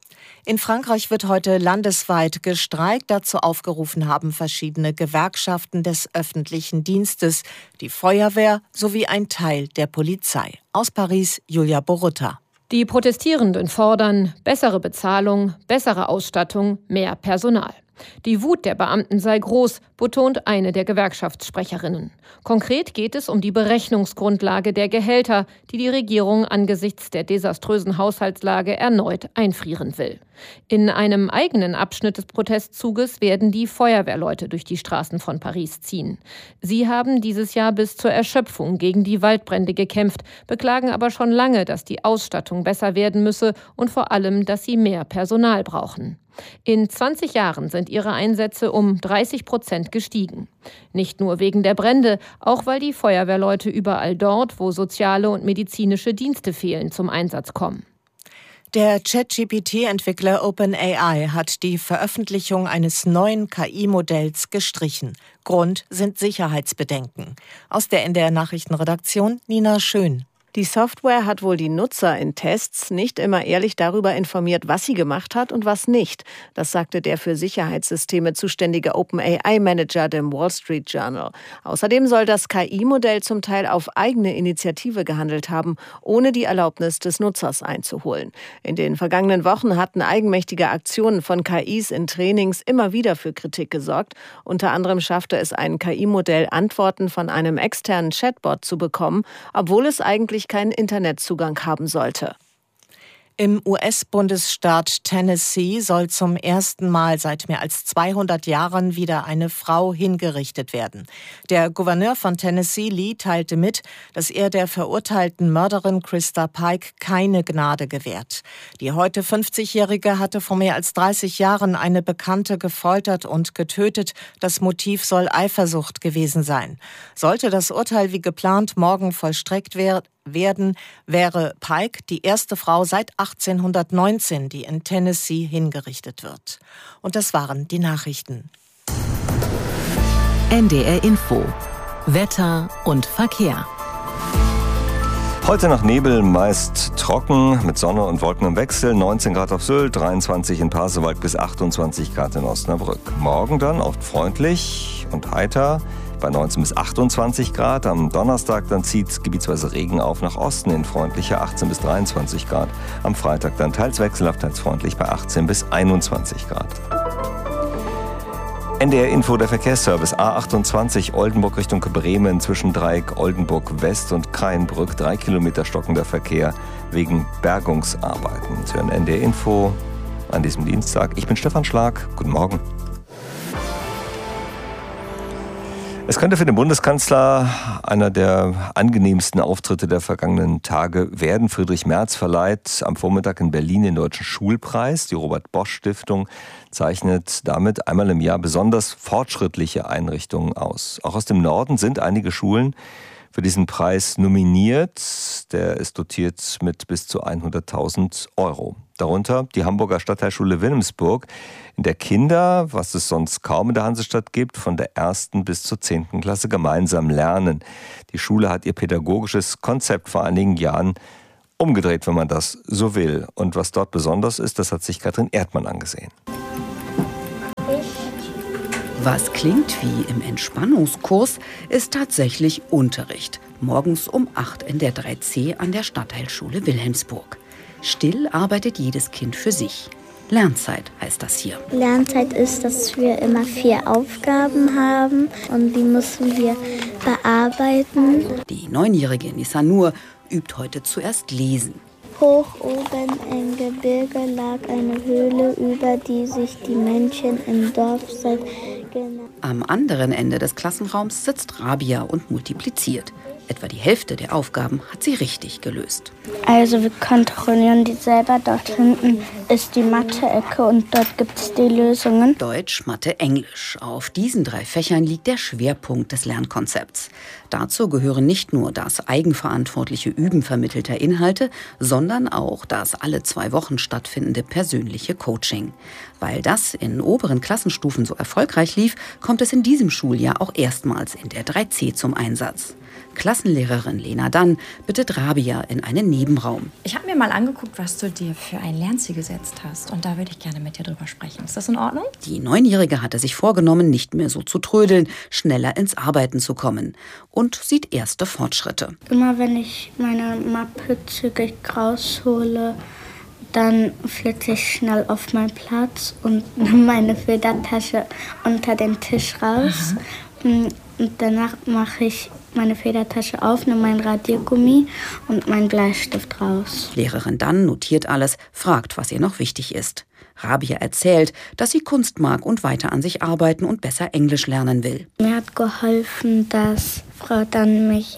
In Frankreich wird heute landesweit gestreikt. Dazu aufgerufen haben verschiedene Gewerkschaften des öffentlichen Dienstes, die Feuerwehr sowie ein Teil der Polizei. Aus Paris, Julia Borutta. Die Protestierenden fordern bessere Bezahlung, bessere Ausstattung, mehr Personal. Die Wut der Beamten sei groß, betont eine der Gewerkschaftssprecherinnen. Konkret geht es um die Berechnungsgrundlage der Gehälter, die die Regierung angesichts der desaströsen Haushaltslage erneut einfrieren will. In einem eigenen Abschnitt des Protestzuges werden die Feuerwehrleute durch die Straßen von Paris ziehen. Sie haben dieses Jahr bis zur Erschöpfung gegen die Waldbrände gekämpft, beklagen aber schon lange, dass die Ausstattung besser werden müsse und vor allem, dass sie mehr Personal brauchen. In zwanzig Jahren sind ihre Einsätze um dreißig Prozent gestiegen. Nicht nur wegen der Brände, auch weil die Feuerwehrleute überall dort, wo soziale und medizinische Dienste fehlen, zum Einsatz kommen. Der Chat-G P T-Entwickler OpenAI hat die Veröffentlichung eines neuen K I-Modells gestrichen. Grund sind Sicherheitsbedenken. Aus der N D R-Nachrichtenredaktion Nina Schön. Die Software hat wohl die Nutzer in Tests nicht immer ehrlich darüber informiert, was sie gemacht hat und was nicht. Das sagte der für Sicherheitssysteme zuständige OpenAI-Manager dem Wall Street Journal. Außerdem soll das K I-Modell zum Teil auf eigene Initiative gehandelt haben, ohne die Erlaubnis des Nutzers einzuholen. In den vergangenen Wochen hatten eigenmächtige Aktionen von K Is in Trainings immer wieder für Kritik gesorgt. Unter anderem schaffte es ein K I-Modell, Antworten von einem externen Chatbot zu bekommen, obwohl es eigentlich keinen Internetzugang haben sollte. Im U S-Bundesstaat Tennessee soll zum ersten Mal seit mehr als zweihundert Jahren wieder eine Frau hingerichtet werden. Der Gouverneur von Tennessee, Lee, teilte mit, dass er der verurteilten Mörderin Krista Pike keine Gnade gewährt. Die heute fünfzigjährige hatte vor mehr als dreißig Jahren eine Bekannte gefoltert und getötet. Das Motiv soll Eifersucht gewesen sein. Sollte das Urteil wie geplant morgen vollstreckt werden, werden, wäre Pike die erste Frau seit achtzehnhundertneunzehn, die in Tennessee hingerichtet wird. Und das waren die Nachrichten. N D R Info. Wetter und Verkehr. Heute nach Nebel meist trocken, mit Sonne und Wolken im Wechsel, neunzehn Grad auf Sylt, dreiundzwanzig in Pasewalk bis achtundzwanzig Grad in Osnabrück. Morgen dann oft freundlich und heiter, bei neunzehn bis achtundzwanzig Grad. Am Donnerstag dann zieht gebietsweise Regen auf nach Osten in freundlicher achtzehn bis dreiundzwanzig Grad. Am Freitag dann teils wechselhaft, teils freundlich bei achtzehn bis einundzwanzig Grad. N D R Info, der Verkehrsservice A achtundzwanzig Oldenburg Richtung Bremen zwischen Dreieck Oldenburg West und Kreienbrück. Drei Kilometer stockender Verkehr wegen Bergungsarbeiten. Sie hören N D R Info an diesem Dienstag. Ich bin Stefan Schlag. Guten Morgen. Es könnte für den Bundeskanzler einer der angenehmsten Auftritte der vergangenen Tage werden. Friedrich Merz verleiht am Vormittag in Berlin den Deutschen Schulpreis. Die Robert-Bosch-Stiftung zeichnet damit einmal im Jahr besonders fortschrittliche Einrichtungen aus. Auch aus dem Norden sind einige Schulen für diesen Preis nominiert. Der ist dotiert mit bis zu hunderttausend Euro. Darunter die Hamburger Stadtteilschule Wilhelmsburg, in der Kinder, was es sonst kaum in der Hansestadt gibt, von der ersten bis zur zehnten Klasse gemeinsam lernen. Die Schule hat ihr pädagogisches Konzept vor einigen Jahren umgedreht, wenn man das so will. Und was dort besonders ist, das hat sich Katrin Erdmann angesehen. Was klingt wie im Entspannungskurs, ist tatsächlich Unterricht. Morgens um acht in der drei C an der Stadtteilschule Wilhelmsburg. Still arbeitet jedes Kind für sich. Lernzeit heißt das hier. Lernzeit ist, dass wir immer vier Aufgaben haben und die müssen wir bearbeiten. Die neunjährige Nisanur übt heute zuerst Lesen. Hoch oben im Gebirge lag eine Höhle, über die sich die Menschen im Dorf seit genau. Am anderen Ende des Klassenraums sitzt Rabia und multipliziert. Etwa die Hälfte der Aufgaben hat sie richtig gelöst. Also wir kontrollieren die selber. Dort hinten ist die Mathe-Ecke und dort gibt es die Lösungen. Deutsch, Mathe, Englisch. Auf diesen drei Fächern liegt der Schwerpunkt des Lernkonzepts. Dazu gehören nicht nur das eigenverantwortliche Üben vermittelter Inhalte, sondern auch das alle zwei Wochen stattfindende persönliche Coaching. Weil das in oberen Klassenstufen so erfolgreich lief, kommt es in diesem Schuljahr auch erstmals in der drei C zum Einsatz. Klassenlehrerin Lena Dann bittet Rabia in einen Nebenraum. Ich habe mir mal angeguckt, was du dir für ein Lernziel gesetzt hast. Und da würde ich gerne mit dir drüber sprechen. Ist das in Ordnung? Die Neunjährige hatte sich vorgenommen, nicht mehr so zu trödeln, schneller ins Arbeiten zu kommen. Und sieht erste Fortschritte. Immer wenn ich meine Mappe zügig raushole, dann flitze ich schnell auf meinen Platz und nehme meine Federtasche unter den Tisch raus. Mhm. Und danach mache ich meine Federtasche auf, nehme mein Radiergummi und meinen Bleistift raus. Lehrerin Dann notiert alles, fragt, was ihr noch wichtig ist. Rabia erzählt, dass sie Kunst mag und weiter an sich arbeiten und besser Englisch lernen will. Mir hat geholfen, dass Frau Dann mich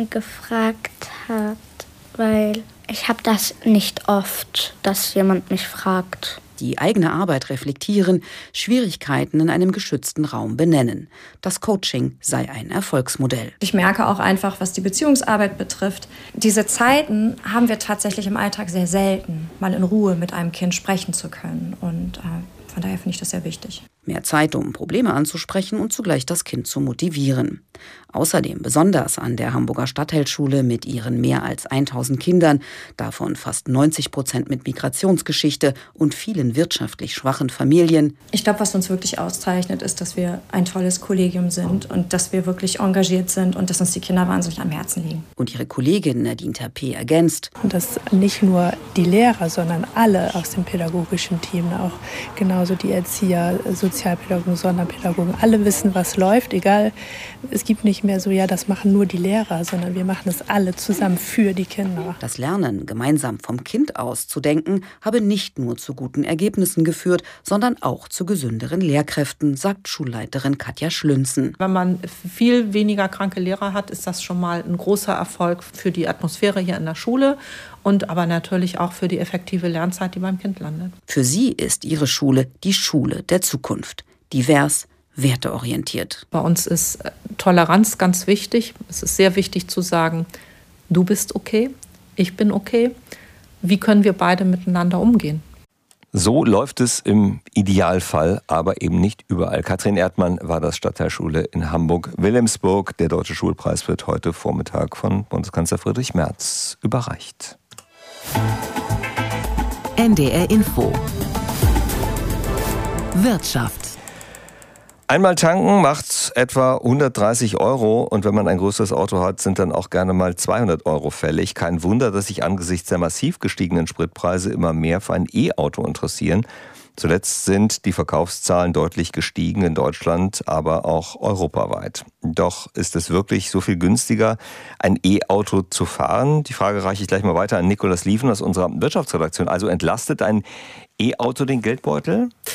gefragt hat, weil ich habe das nicht oft, dass jemand mich fragt. Die eigene Arbeit reflektieren, Schwierigkeiten in einem geschützten Raum benennen. Das Coaching sei ein Erfolgsmodell. Ich merke auch einfach, was die Beziehungsarbeit betrifft, diese Zeiten haben wir tatsächlich im Alltag sehr selten, mal in Ruhe mit einem Kind sprechen zu können. Und äh, von daher finde ich das sehr wichtig. Mehr Zeit, um Probleme anzusprechen und zugleich das Kind zu motivieren. Außerdem besonders an der Hamburger Stadtteilschule mit ihren mehr als tausend Kindern, davon fast neunzig Prozent mit Migrationsgeschichte und vielen wirtschaftlich schwachen Familien. Ich glaube, was uns wirklich auszeichnet, ist, dass wir ein tolles Kollegium sind und dass wir wirklich engagiert sind und dass uns die Kinder wahnsinnig am Herzen liegen. Und ihre Kollegin Nadine Terpé ergänzt. Und dass nicht nur die Lehrer, sondern alle aus dem pädagogischen Team, auch genauso die Erzieher, Sozialpädagogen, Sonderpädagogen, alle wissen, was läuft, egal, es gibt nicht mehr so, ja, das machen nur die Lehrer, sondern wir machen es alle zusammen für die Kinder. Das Lernen, gemeinsam vom Kind aus zu denken, habe nicht nur zu guten Ergebnissen geführt, sondern auch zu gesünderen Lehrkräften, sagt Schulleiterin Katja Schlünzen. Wenn man viel weniger kranke Lehrer hat, ist das schon mal ein großer Erfolg für die Atmosphäre hier in der Schule und aber natürlich auch für die effektive Lernzeit, die beim Kind landet. Für sie ist ihre Schule die Schule der Zukunft. Divers, werteorientiert. Bei uns ist Toleranz ganz wichtig. Es ist sehr wichtig zu sagen, du bist okay, ich bin okay. Wie können wir beide miteinander umgehen? So läuft es im Idealfall, aber eben nicht überall. Katrin Erdmann war das Stadtteilschule in Hamburg-Wilhelmsburg. Der Deutsche Schulpreis wird heute Vormittag von Bundeskanzler Friedrich Merz überreicht. N D R Info. Wirtschaft. Einmal tanken macht etwa hundertdreißig Euro und wenn man ein größeres Auto hat, sind dann auch gerne mal zweihundert Euro fällig. Kein Wunder, dass sich angesichts der massiv gestiegenen Spritpreise immer mehr für ein E-Auto interessieren. Zuletzt sind die Verkaufszahlen deutlich gestiegen in Deutschland, aber auch europaweit. Doch ist es wirklich so viel günstiger, ein E-Auto zu fahren? Die Frage reiche ich gleich mal weiter an Nikolaus Lieven aus unserer Wirtschaftsredaktion. Also entlastet ein E-Auto den Geldbeutel?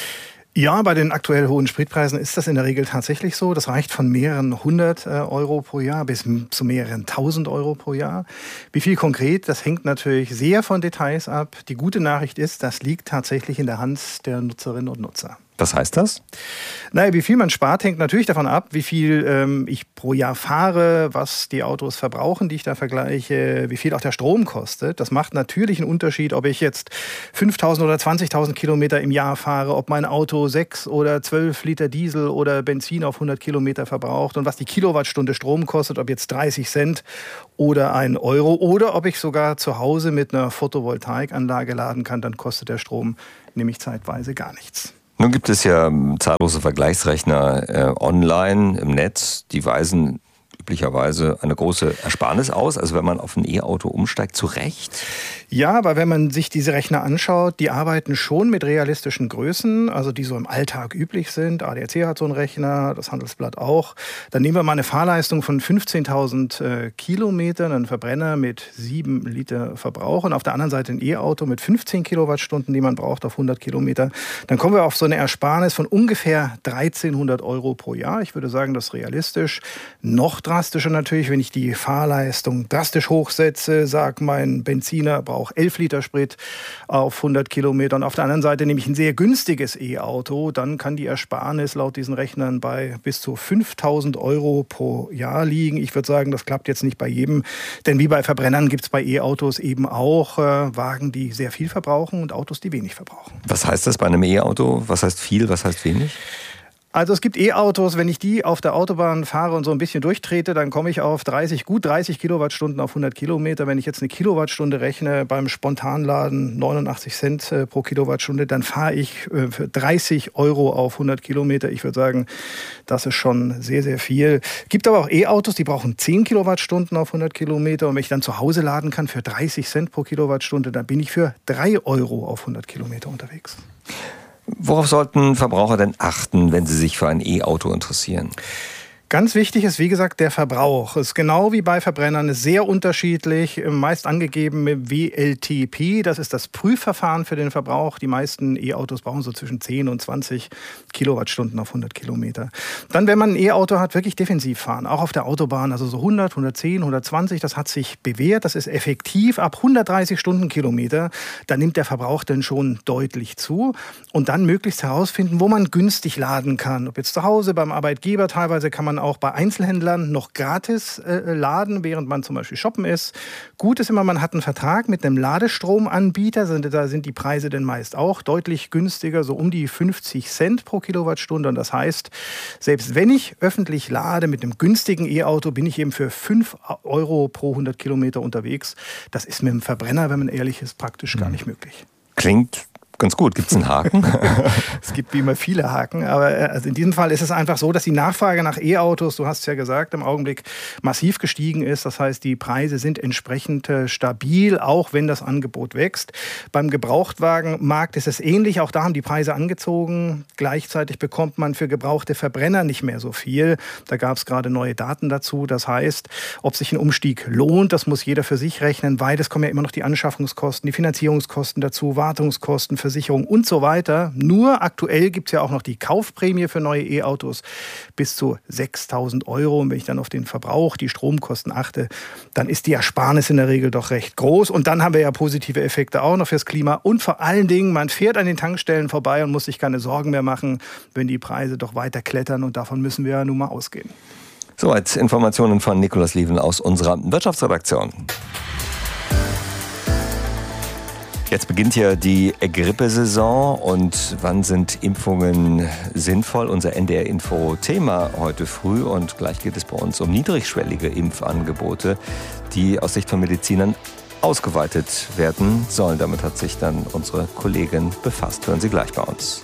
Ja, bei den aktuell hohen Spritpreisen ist das in der Regel tatsächlich so. Das reicht von mehreren hundert äh, Euro pro Jahr bis zu mehreren tausend Euro pro Jahr. Wie viel konkret, das hängt natürlich sehr von Details ab. Die gute Nachricht ist, das liegt tatsächlich in der Hand der Nutzerinnen und Nutzer. Was heißt das? Naja, wie viel man spart, hängt natürlich davon ab, wie viel ähm, ich pro Jahr fahre, was die Autos verbrauchen, die ich da vergleiche, wie viel auch der Strom kostet. Das macht natürlich einen Unterschied, ob ich jetzt fünftausend oder zwanzigtausend Kilometer im Jahr fahre, ob mein Auto sechs oder zwölf Liter Diesel oder Benzin auf hundert Kilometer verbraucht und was die Kilowattstunde Strom kostet, ob jetzt dreißig Cent oder ein Euro oder ob ich sogar zu Hause mit einer Photovoltaikanlage laden kann, dann kostet der Strom nämlich zeitweise gar nichts. Nun gibt es ja zahllose Vergleichsrechner äh, online im Netz, die weisen üblicherweise eine große Ersparnis aus, also wenn man auf ein E-Auto umsteigt, zu Recht? Ja, aber wenn man sich diese Rechner anschaut, die arbeiten schon mit realistischen Größen, also die so im Alltag üblich sind. A D A C hat so einen Rechner, das Handelsblatt auch. Dann nehmen wir mal eine Fahrleistung von fünfzehntausend äh, Kilometern, einen Verbrenner mit sieben Liter Verbrauch und auf der anderen Seite ein E-Auto mit fünfzehn Kilowattstunden, die man braucht auf hundert Kilometer. Dann kommen wir auf so eine Ersparnis von ungefähr dreizehnhundert Euro pro Jahr. Ich würde sagen, das ist realistisch. Noch drastischer natürlich, wenn ich die Fahrleistung drastisch hochsetze, sage, mein Benziner braucht auch elf Liter Sprit auf hundert Kilometer. Und auf der anderen Seite nehme ich ein sehr günstiges E-Auto, dann kann die Ersparnis laut diesen Rechnern bei bis zu fünftausend Euro pro Jahr liegen. Ich würde sagen, das klappt jetzt nicht bei jedem, denn wie bei Verbrennern gibt es bei E-Autos eben auch äh, Wagen, die sehr viel verbrauchen und Autos, die wenig verbrauchen. Was heißt das bei einem E-Auto? Was heißt viel, was heißt wenig? Also es gibt E-Autos, wenn ich die auf der Autobahn fahre und so ein bisschen durchtrete, dann komme ich auf dreißig, gut dreißig Kilowattstunden auf hundert Kilometer. Wenn ich jetzt eine Kilowattstunde rechne beim Spontanladen neunundachtzig Cent pro Kilowattstunde, dann fahre ich für dreißig Euro auf hundert Kilometer. Ich würde sagen, das ist schon sehr, sehr viel. Es gibt aber auch E-Autos, die brauchen zehn Kilowattstunden auf hundert Kilometer. Und wenn ich dann zu Hause laden kann für dreißig Cent pro Kilowattstunde, dann bin ich für drei Euro auf hundert Kilometer unterwegs. Worauf sollten Verbraucher denn achten, wenn sie sich für ein E-Auto interessieren? Ganz wichtig ist, wie gesagt, der Verbrauch. Es ist genau wie bei Verbrennern, ist sehr unterschiedlich, meist angegeben mit W L T P. Das ist das Prüfverfahren für den Verbrauch. Die meisten E-Autos brauchen so zwischen zehn und zwanzig Kilowattstunden auf hundert Kilometer. Dann, wenn man ein E-Auto hat, wirklich defensiv fahren, auch auf der Autobahn, also so hundert, hundertzehn, hundertzwanzig, das hat sich bewährt, das ist effektiv. Ab hundertdreißig Stundenkilometer, da nimmt der Verbrauch dann schon deutlich zu. Und dann möglichst herausfinden, wo man günstig laden kann. Ob jetzt zu Hause, beim Arbeitgeber, teilweise kann man auch bei Einzelhändlern noch gratis äh, laden, während man zum Beispiel shoppen ist. Gut ist immer, man hat einen Vertrag mit einem Ladestromanbieter. Da sind die Preise dann meist auch deutlich günstiger, so um die fünfzig Cent pro Kilowattstunde. Und das heißt, selbst wenn ich öffentlich lade mit einem günstigen E-Auto, bin ich eben für fünf Euro pro hundert Kilometer unterwegs. Das ist mit einem Verbrenner, wenn man ehrlich ist, praktisch gar nicht möglich. Klingt ganz gut. Gibt es einen Haken? Es gibt wie immer viele Haken, aber also in diesem Fall ist es einfach so, dass die Nachfrage nach E-Autos, du hast es ja gesagt, im Augenblick massiv gestiegen ist. Das heißt, die Preise sind entsprechend äh, stabil, auch wenn das Angebot wächst. Beim Gebrauchtwagenmarkt ist es ähnlich. Auch da haben die Preise angezogen. Gleichzeitig bekommt man für gebrauchte Verbrenner nicht mehr so viel. Da gab es gerade neue Daten dazu. Das heißt, ob sich ein Umstieg lohnt, das muss jeder für sich rechnen, weil es kommen ja immer noch die Anschaffungskosten, die Finanzierungskosten dazu, Wartungskosten, Versicherung und so weiter. Nur aktuell gibt es ja auch noch die Kaufprämie für neue E-Autos bis zu sechstausend Euro. Und wenn ich dann auf den Verbrauch, die Stromkosten achte, dann ist die Ersparnis in der Regel doch recht groß. Und dann haben wir ja positive Effekte auch noch fürs Klima. Und vor allen Dingen, man fährt an den Tankstellen vorbei und muss sich keine Sorgen mehr machen, wenn die Preise doch weiter klettern. Und davon müssen wir ja nun mal ausgehen. Soweit Informationen von Nikolaus Lieven aus unserer Wirtschaftsredaktion. Jetzt beginnt ja die Grippesaison und wann sind Impfungen sinnvoll? Unser N D R-Info-Thema heute früh und gleich geht es bei uns um niedrigschwellige Impfangebote, die aus Sicht von Medizinern ausgeweitet werden sollen. Damit hat sich dann unsere Kollegin befasst. Hören Sie gleich bei uns.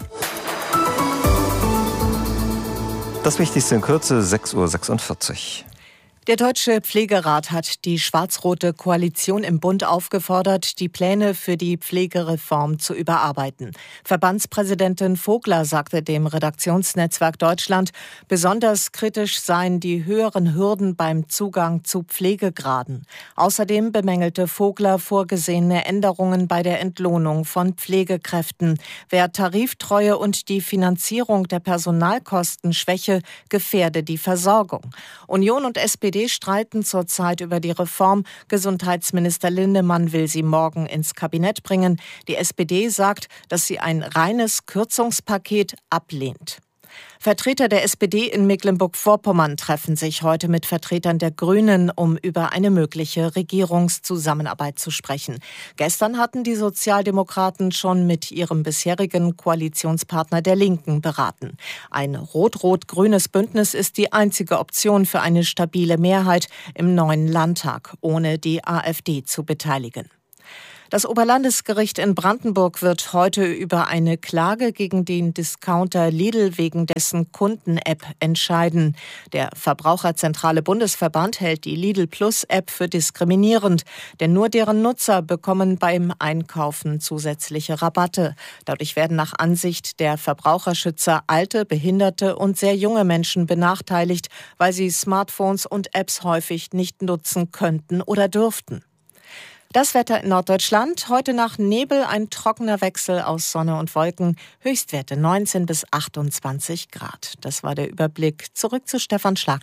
Das Wichtigste in Kürze, sechs Uhr sechsundvierzig. Der Deutsche Pflegerat hat die schwarz-rote Koalition im Bund aufgefordert, die Pläne für die Pflegereform zu überarbeiten. Verbandspräsidentin Vogler sagte dem Redaktionsnetzwerk Deutschland, besonders kritisch seien die höheren Hürden beim Zugang zu Pflegegraden. Außerdem bemängelte Vogler vorgesehene Änderungen bei der Entlohnung von Pflegekräften. Wer Tariftreue und die Finanzierung der Personalkosten schwäche, gefährde die Versorgung. Union und S P D streiten zurzeit über die Reform. Gesundheitsminister Lindemann will sie morgen ins Kabinett bringen. Die S P D sagt, dass sie ein reines Kürzungspaket ablehnt. Vertreter der S P D in Mecklenburg-Vorpommern treffen sich heute mit Vertretern der Grünen, um über eine mögliche Regierungszusammenarbeit zu sprechen. Gestern hatten die Sozialdemokraten schon mit ihrem bisherigen Koalitionspartner der Linken beraten. Ein rot-rot-grünes Bündnis ist die einzige Option für eine stabile Mehrheit im neuen Landtag, ohne die AfD zu beteiligen. Das Oberlandesgericht in Brandenburg wird heute über eine Klage gegen den Discounter Lidl wegen dessen Kunden-App entscheiden. Der Verbraucherzentrale Bundesverband hält die Lidl Plus-App für diskriminierend, denn nur deren Nutzer bekommen beim Einkaufen zusätzliche Rabatte. Dadurch werden nach Ansicht der Verbraucherschützer alte, behinderte und sehr junge Menschen benachteiligt, weil sie Smartphones und Apps häufig nicht nutzen könnten oder dürften. Das Wetter in Norddeutschland. Heute nach Nebel ein trockener Wechsel aus Sonne und Wolken. Höchstwerte neunzehn bis achtundzwanzig Grad. Das war der Überblick. Zurück zu Stefan Schlag.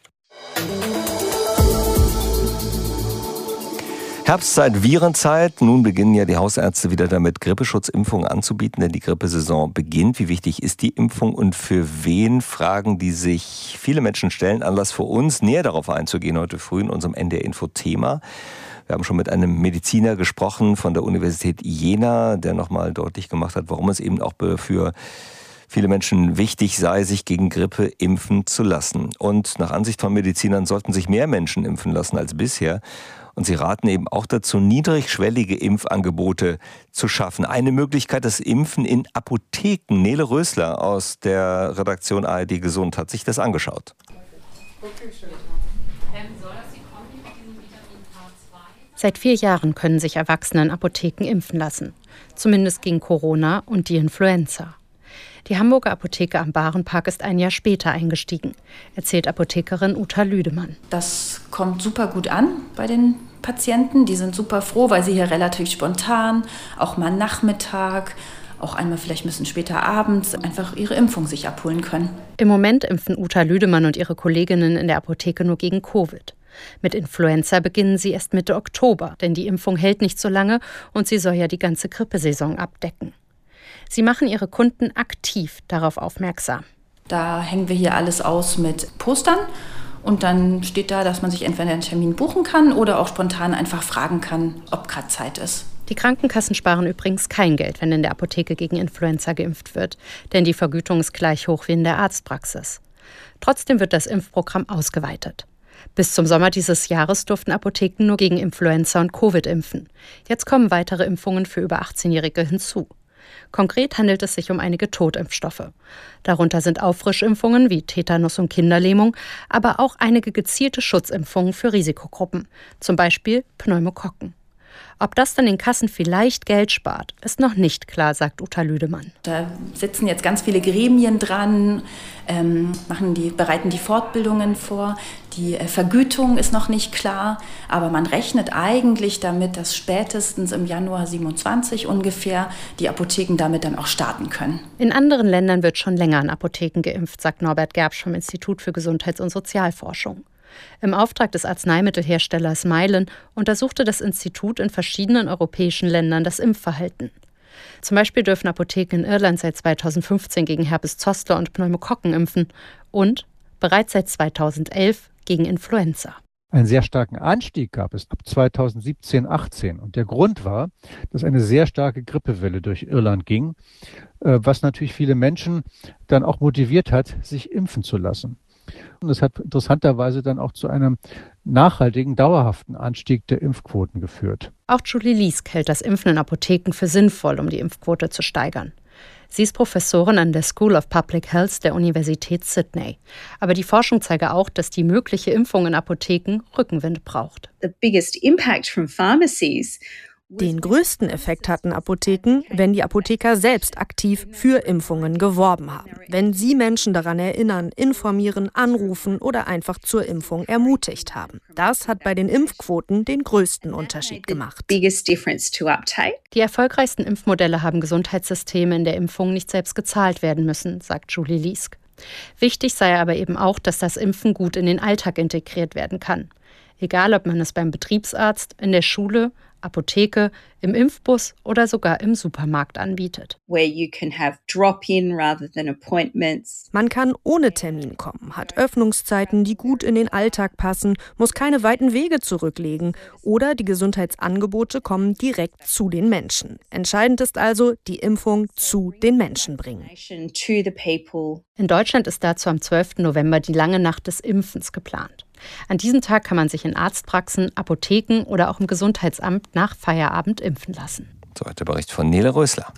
Herbstzeit, Virenzeit. Nun beginnen ja die Hausärzte wieder damit, Grippeschutzimpfungen anzubieten, denn die Grippesaison beginnt. Wie wichtig ist die Impfung und für wen? Fragen, die sich viele Menschen stellen. Anlass für uns, näher darauf einzugehen, heute früh in unserem N D R-Info-Thema. Wir haben schon mit einem Mediziner gesprochen von der Universität Jena, der nochmal deutlich gemacht hat, warum es eben auch für viele Menschen wichtig sei, sich gegen Grippe impfen zu lassen. Und nach Ansicht von Medizinern sollten sich mehr Menschen impfen lassen als bisher. Und sie raten eben auch dazu, niedrigschwellige Impfangebote zu schaffen. Eine Möglichkeit, das Impfen in Apotheken. Nele Rösler aus der Redaktion A R D Gesund hat sich das angeschaut. Seit vier Jahren können sich Erwachsene in Apotheken impfen lassen. Zumindest gegen Corona und die Influenza. Die Hamburger Apotheke am Bahrenpark ist ein Jahr später eingestiegen, erzählt Apothekerin Uta Lüdemann. Das kommt super gut an bei den Patienten. Die sind super froh, weil sie hier relativ spontan, auch mal Nachmittag, auch einmal vielleicht ein bisschen später abends, einfach ihre Impfung sich abholen können. Im Moment impfen Uta Lüdemann und ihre Kolleginnen in der Apotheke nur gegen Covid. Mit Influenza beginnen sie erst Mitte Oktober, denn die Impfung hält nicht so lange und sie soll ja die ganze Grippesaison abdecken. Sie machen ihre Kunden aktiv darauf aufmerksam. Da hängen wir hier alles aus mit Postern und dann steht da, dass man sich entweder einen Termin buchen kann oder auch spontan einfach fragen kann, ob gerade Zeit ist. Die Krankenkassen sparen übrigens kein Geld, wenn in der Apotheke gegen Influenza geimpft wird, denn die Vergütung ist gleich hoch wie in der Arztpraxis. Trotzdem wird das Impfprogramm ausgeweitet. Bis zum Sommer dieses Jahres durften Apotheken nur gegen Influenza und Covid impfen. Jetzt kommen weitere Impfungen für über achtzehnjährige hinzu. Konkret handelt es sich um einige Totimpfstoffe. Darunter sind Auffrischimpfungen wie Tetanus und Kinderlähmung, aber auch einige gezielte Schutzimpfungen für Risikogruppen, zum Beispiel Pneumokokken. Ob das dann den Kassen vielleicht Geld spart, ist noch nicht klar, sagt Uta Lüdemann. Da sitzen jetzt ganz viele Gremien dran, ähm, machen die, bereiten die Fortbildungen vor. Die äh, Vergütung ist noch nicht klar, aber man rechnet eigentlich damit, dass spätestens im Januar siebenundzwanzig ungefähr die Apotheken damit dann auch starten können. In anderen Ländern wird schon länger an Apotheken geimpft, sagt Norbert Gerbsch vom Institut für Gesundheits- und Sozialforschung. Im Auftrag des Arzneimittelherstellers Mylan untersuchte das Institut in verschiedenen europäischen Ländern das Impfverhalten. Zum Beispiel dürfen Apotheken in Irland seit zweitausendfünfzehn gegen Herpes Zoster und Pneumokokken impfen und bereits seit zweitausendelf gegen Influenza. Einen sehr starken Anstieg gab es ab zweitausendsiebzehn achtzehn. Und der Grund war, dass eine sehr starke Grippewelle durch Irland ging, was natürlich viele Menschen dann auch motiviert hat, sich impfen zu lassen. Und das hat interessanterweise dann auch zu einem nachhaltigen, dauerhaften Anstieg der Impfquoten geführt. Auch Julie Liesk hält das Impfen in Apotheken für sinnvoll, um die Impfquote zu steigern. Sie ist Professorin an der School of Public Health der Universität Sydney. Aber die Forschung zeige auch, dass die mögliche Impfung in Apotheken Rückenwind braucht. The biggest impact from pharmacies. Den größten Effekt hatten Apotheken, wenn die Apotheker selbst aktiv für Impfungen geworben haben. Wenn sie Menschen daran erinnern, informieren, anrufen oder einfach zur Impfung ermutigt haben. Das hat bei den Impfquoten den größten Unterschied gemacht. Die erfolgreichsten Impfmodelle haben Gesundheitssysteme in der Impfung nicht selbst gezahlt werden müssen, sagt Julie Liesk. Wichtig sei aber eben auch, dass das Impfen gut in den Alltag integriert werden kann. Egal, ob man es beim Betriebsarzt, in der Schule, Apotheke, im Impfbus oder sogar im Supermarkt anbietet. Man kann ohne Termin kommen, hat Öffnungszeiten, die gut in den Alltag passen, muss keine weiten Wege zurücklegen oder die Gesundheitsangebote kommen direkt zu den Menschen. Entscheidend ist also, die Impfung zu den Menschen bringen. In Deutschland ist dazu am zwölften November die lange Nacht des Impfens geplant. An diesem Tag kann man sich in Arztpraxen, Apotheken oder auch im Gesundheitsamt nach Feierabend impfen lassen. So hat der Bericht von Nele Rösler.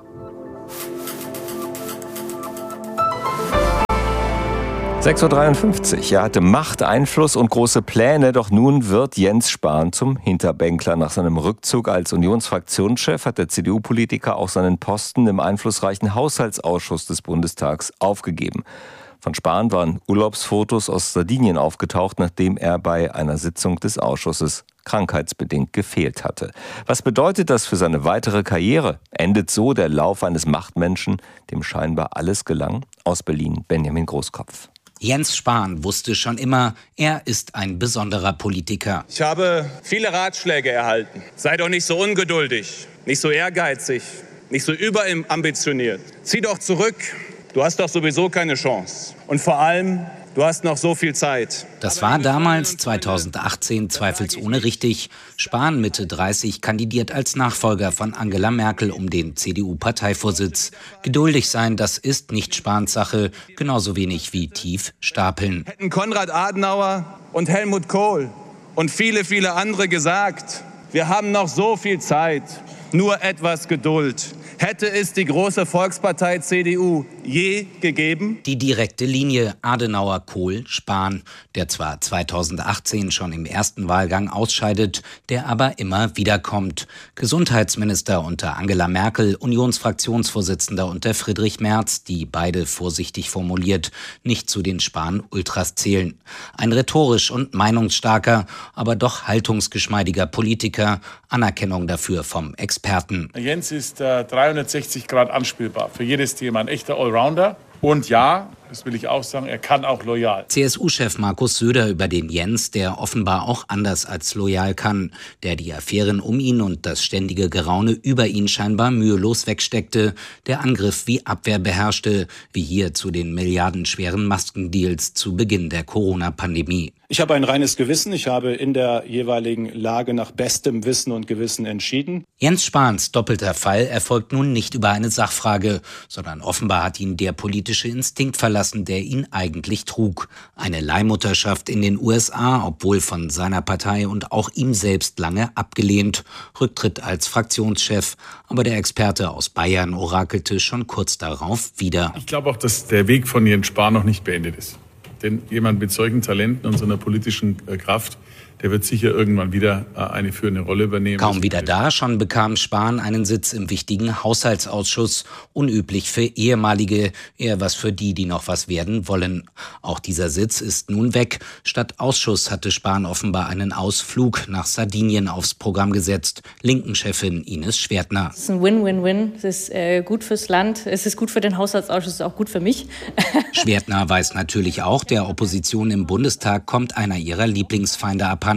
sechs Uhr dreiundfünfzig. Er hatte Macht, Einfluss und große Pläne, doch nun wird Jens Spahn zum Hinterbänkler. Nach seinem Rückzug als Unionsfraktionschef hat der C D U-Politiker auch seinen Posten im einflussreichen Haushaltsausschuss des Bundestags aufgegeben. Von Spahn waren Urlaubsfotos aus Sardinien aufgetaucht, nachdem er bei einer Sitzung des Ausschusses krankheitsbedingt gefehlt hatte. Was bedeutet das für seine weitere Karriere? Endet so der Lauf eines Machtmenschen, dem scheinbar alles gelang? Aus Berlin, Benjamin Großkopf. Jens Spahn wusste schon immer, er ist ein besonderer Politiker. Ich habe viele Ratschläge erhalten. Sei doch nicht so ungeduldig, nicht so ehrgeizig, nicht so überambitioniert. Zieh doch zurück. Du hast doch sowieso keine Chance. Und vor allem, du hast noch so viel Zeit. Das war damals, zweitausendachtzehn, zweifelsohne richtig. Spahn, Mitte dreißig, kandidiert als Nachfolger von Angela Merkel um den C D U-Parteivorsitz. Geduldig sein, das ist nicht Spahns Sache, genauso wenig wie tief stapeln. Hätten Konrad Adenauer und Helmut Kohl und viele, viele andere gesagt, wir haben noch so viel Zeit, nur etwas Geduld. Hätte es die große Volkspartei C D U je gegeben? Die direkte Linie Adenauer, Kohl, Spahn, der zwar zweitausendachtzehn schon im ersten Wahlgang ausscheidet, der aber immer wiederkommt. Gesundheitsminister unter Angela Merkel, Unionsfraktionsvorsitzender unter Friedrich Merz, die beide vorsichtig formuliert nicht zu den Spahn-Ultras zählen. Ein rhetorisch und meinungsstarker, aber doch haltungsgeschmeidiger Politiker, Anerkennung dafür vom Experten. Jens ist äh, dreihundertsechzig Grad anspielbar, für jedes Thema ein echter Allrounder. Und ja, das will ich auch sagen, er kann auch loyal. C S U-Chef Markus Söder über den Jens, der offenbar auch anders als loyal kann, der die Affären um ihn und das ständige Geraune über ihn scheinbar mühelos wegsteckte, der Angriff wie Abwehr beherrschte, wie hier zu den milliardenschweren Maskendeals zu Beginn der Corona-Pandemie. Ich habe ein reines Gewissen. Ich habe in der jeweiligen Lage nach bestem Wissen und Gewissen entschieden. Jens Spahns doppelter Fall erfolgt nun nicht über eine Sachfrage, sondern offenbar hat ihn der politische Instinkt verlassen, der ihn eigentlich trug. Eine Leihmutterschaft in den U S A, obwohl von seiner Partei und auch ihm selbst lange abgelehnt. Rücktritt als Fraktionschef. Aber der Experte aus Bayern orakelte schon kurz darauf wieder. Ich glaube auch, dass der Weg von Jens Spahn noch nicht beendet ist. Denn jemand mit solchen Talenten und so einer politischen Kraft, der wird sicher irgendwann wieder eine führende Rolle übernehmen. Kaum wieder da, schon bekam Spahn einen Sitz im wichtigen Haushaltsausschuss. Unüblich für ehemalige, eher was für die, die noch was werden wollen. Auch dieser Sitz ist nun weg. Statt Ausschuss hatte Spahn offenbar einen Ausflug nach Sardinien aufs Programm gesetzt. Linken-Chefin Ines Schwertner. Es ist ein Win-Win-Win. Es ist äh, gut fürs Land, es ist gut für den Haushaltsausschuss, es ist auch gut für mich. Schwertner weiß natürlich auch, der Opposition im Bundestag kommt einer ihrer Lieblingsfeinde ab.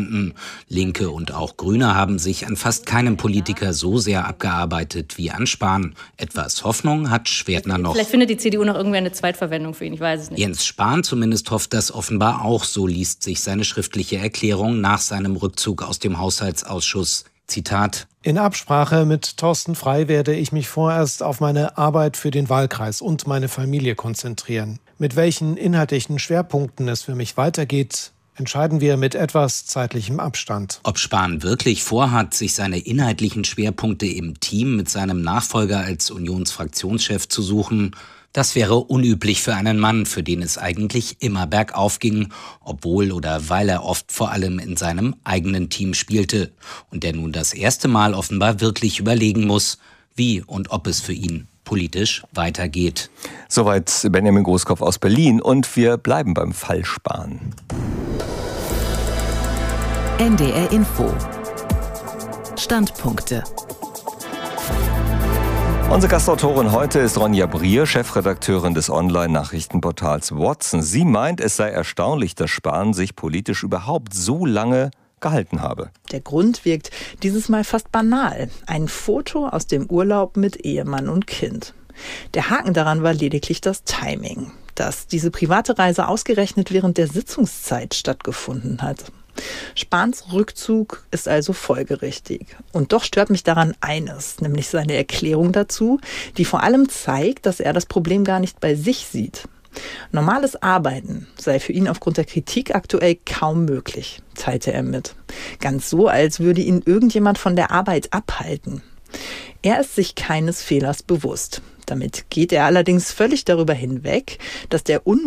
Linke und auch Grüne haben sich an fast keinem Politiker so sehr abgearbeitet wie an Spahn. Etwas Hoffnung hat Schwertner noch. Vielleicht findet die C D U noch irgendwie eine Zweitverwendung für ihn, ich weiß es nicht. Jens Spahn zumindest hofft das offenbar auch, so liest sich seine schriftliche Erklärung nach seinem Rückzug aus dem Haushaltsausschuss. Zitat: In Absprache mit Thorsten Frey werde ich mich vorerst auf meine Arbeit für den Wahlkreis und meine Familie konzentrieren. Mit welchen inhaltlichen Schwerpunkten es für mich weitergeht, entscheiden wir mit etwas zeitlichem Abstand. Ob Spahn wirklich vorhat, sich seine inhaltlichen Schwerpunkte im Team mit seinem Nachfolger als Unionsfraktionschef zu suchen, das wäre unüblich für einen Mann, für den es eigentlich immer bergauf ging, obwohl oder weil er oft vor allem in seinem eigenen Team spielte und der nun das erste Mal offenbar wirklich überlegen muss, wie und ob es für ihn politisch weitergeht. Soweit Benjamin Großkopf aus Berlin und wir bleiben beim Fall Spahn. N D R Info. Standpunkte. Unsere Gastautorin heute ist Ronja Brier, Chefredakteurin des Online-Nachrichtenportals Watson. Sie meint, es sei erstaunlich, dass Spahn sich politisch überhaupt so lange gehalten habe. Der Grund wirkt dieses Mal fast banal. Ein Foto aus dem Urlaub mit Ehemann und Kind. Der Haken daran war lediglich das Timing, dass diese private Reise ausgerechnet während der Sitzungszeit stattgefunden hat. Spahns Rückzug ist also folgerichtig. Und doch stört mich daran eines, nämlich seine Erklärung dazu, die vor allem zeigt, dass er das Problem gar nicht bei sich sieht. Normales Arbeiten sei für ihn aufgrund der Kritik aktuell kaum möglich, teilte er mit. Ganz so, als würde ihn irgendjemand von der Arbeit abhalten. Er ist sich keines Fehlers bewusst. Damit geht er allerdings völlig darüber hinweg, dass der Un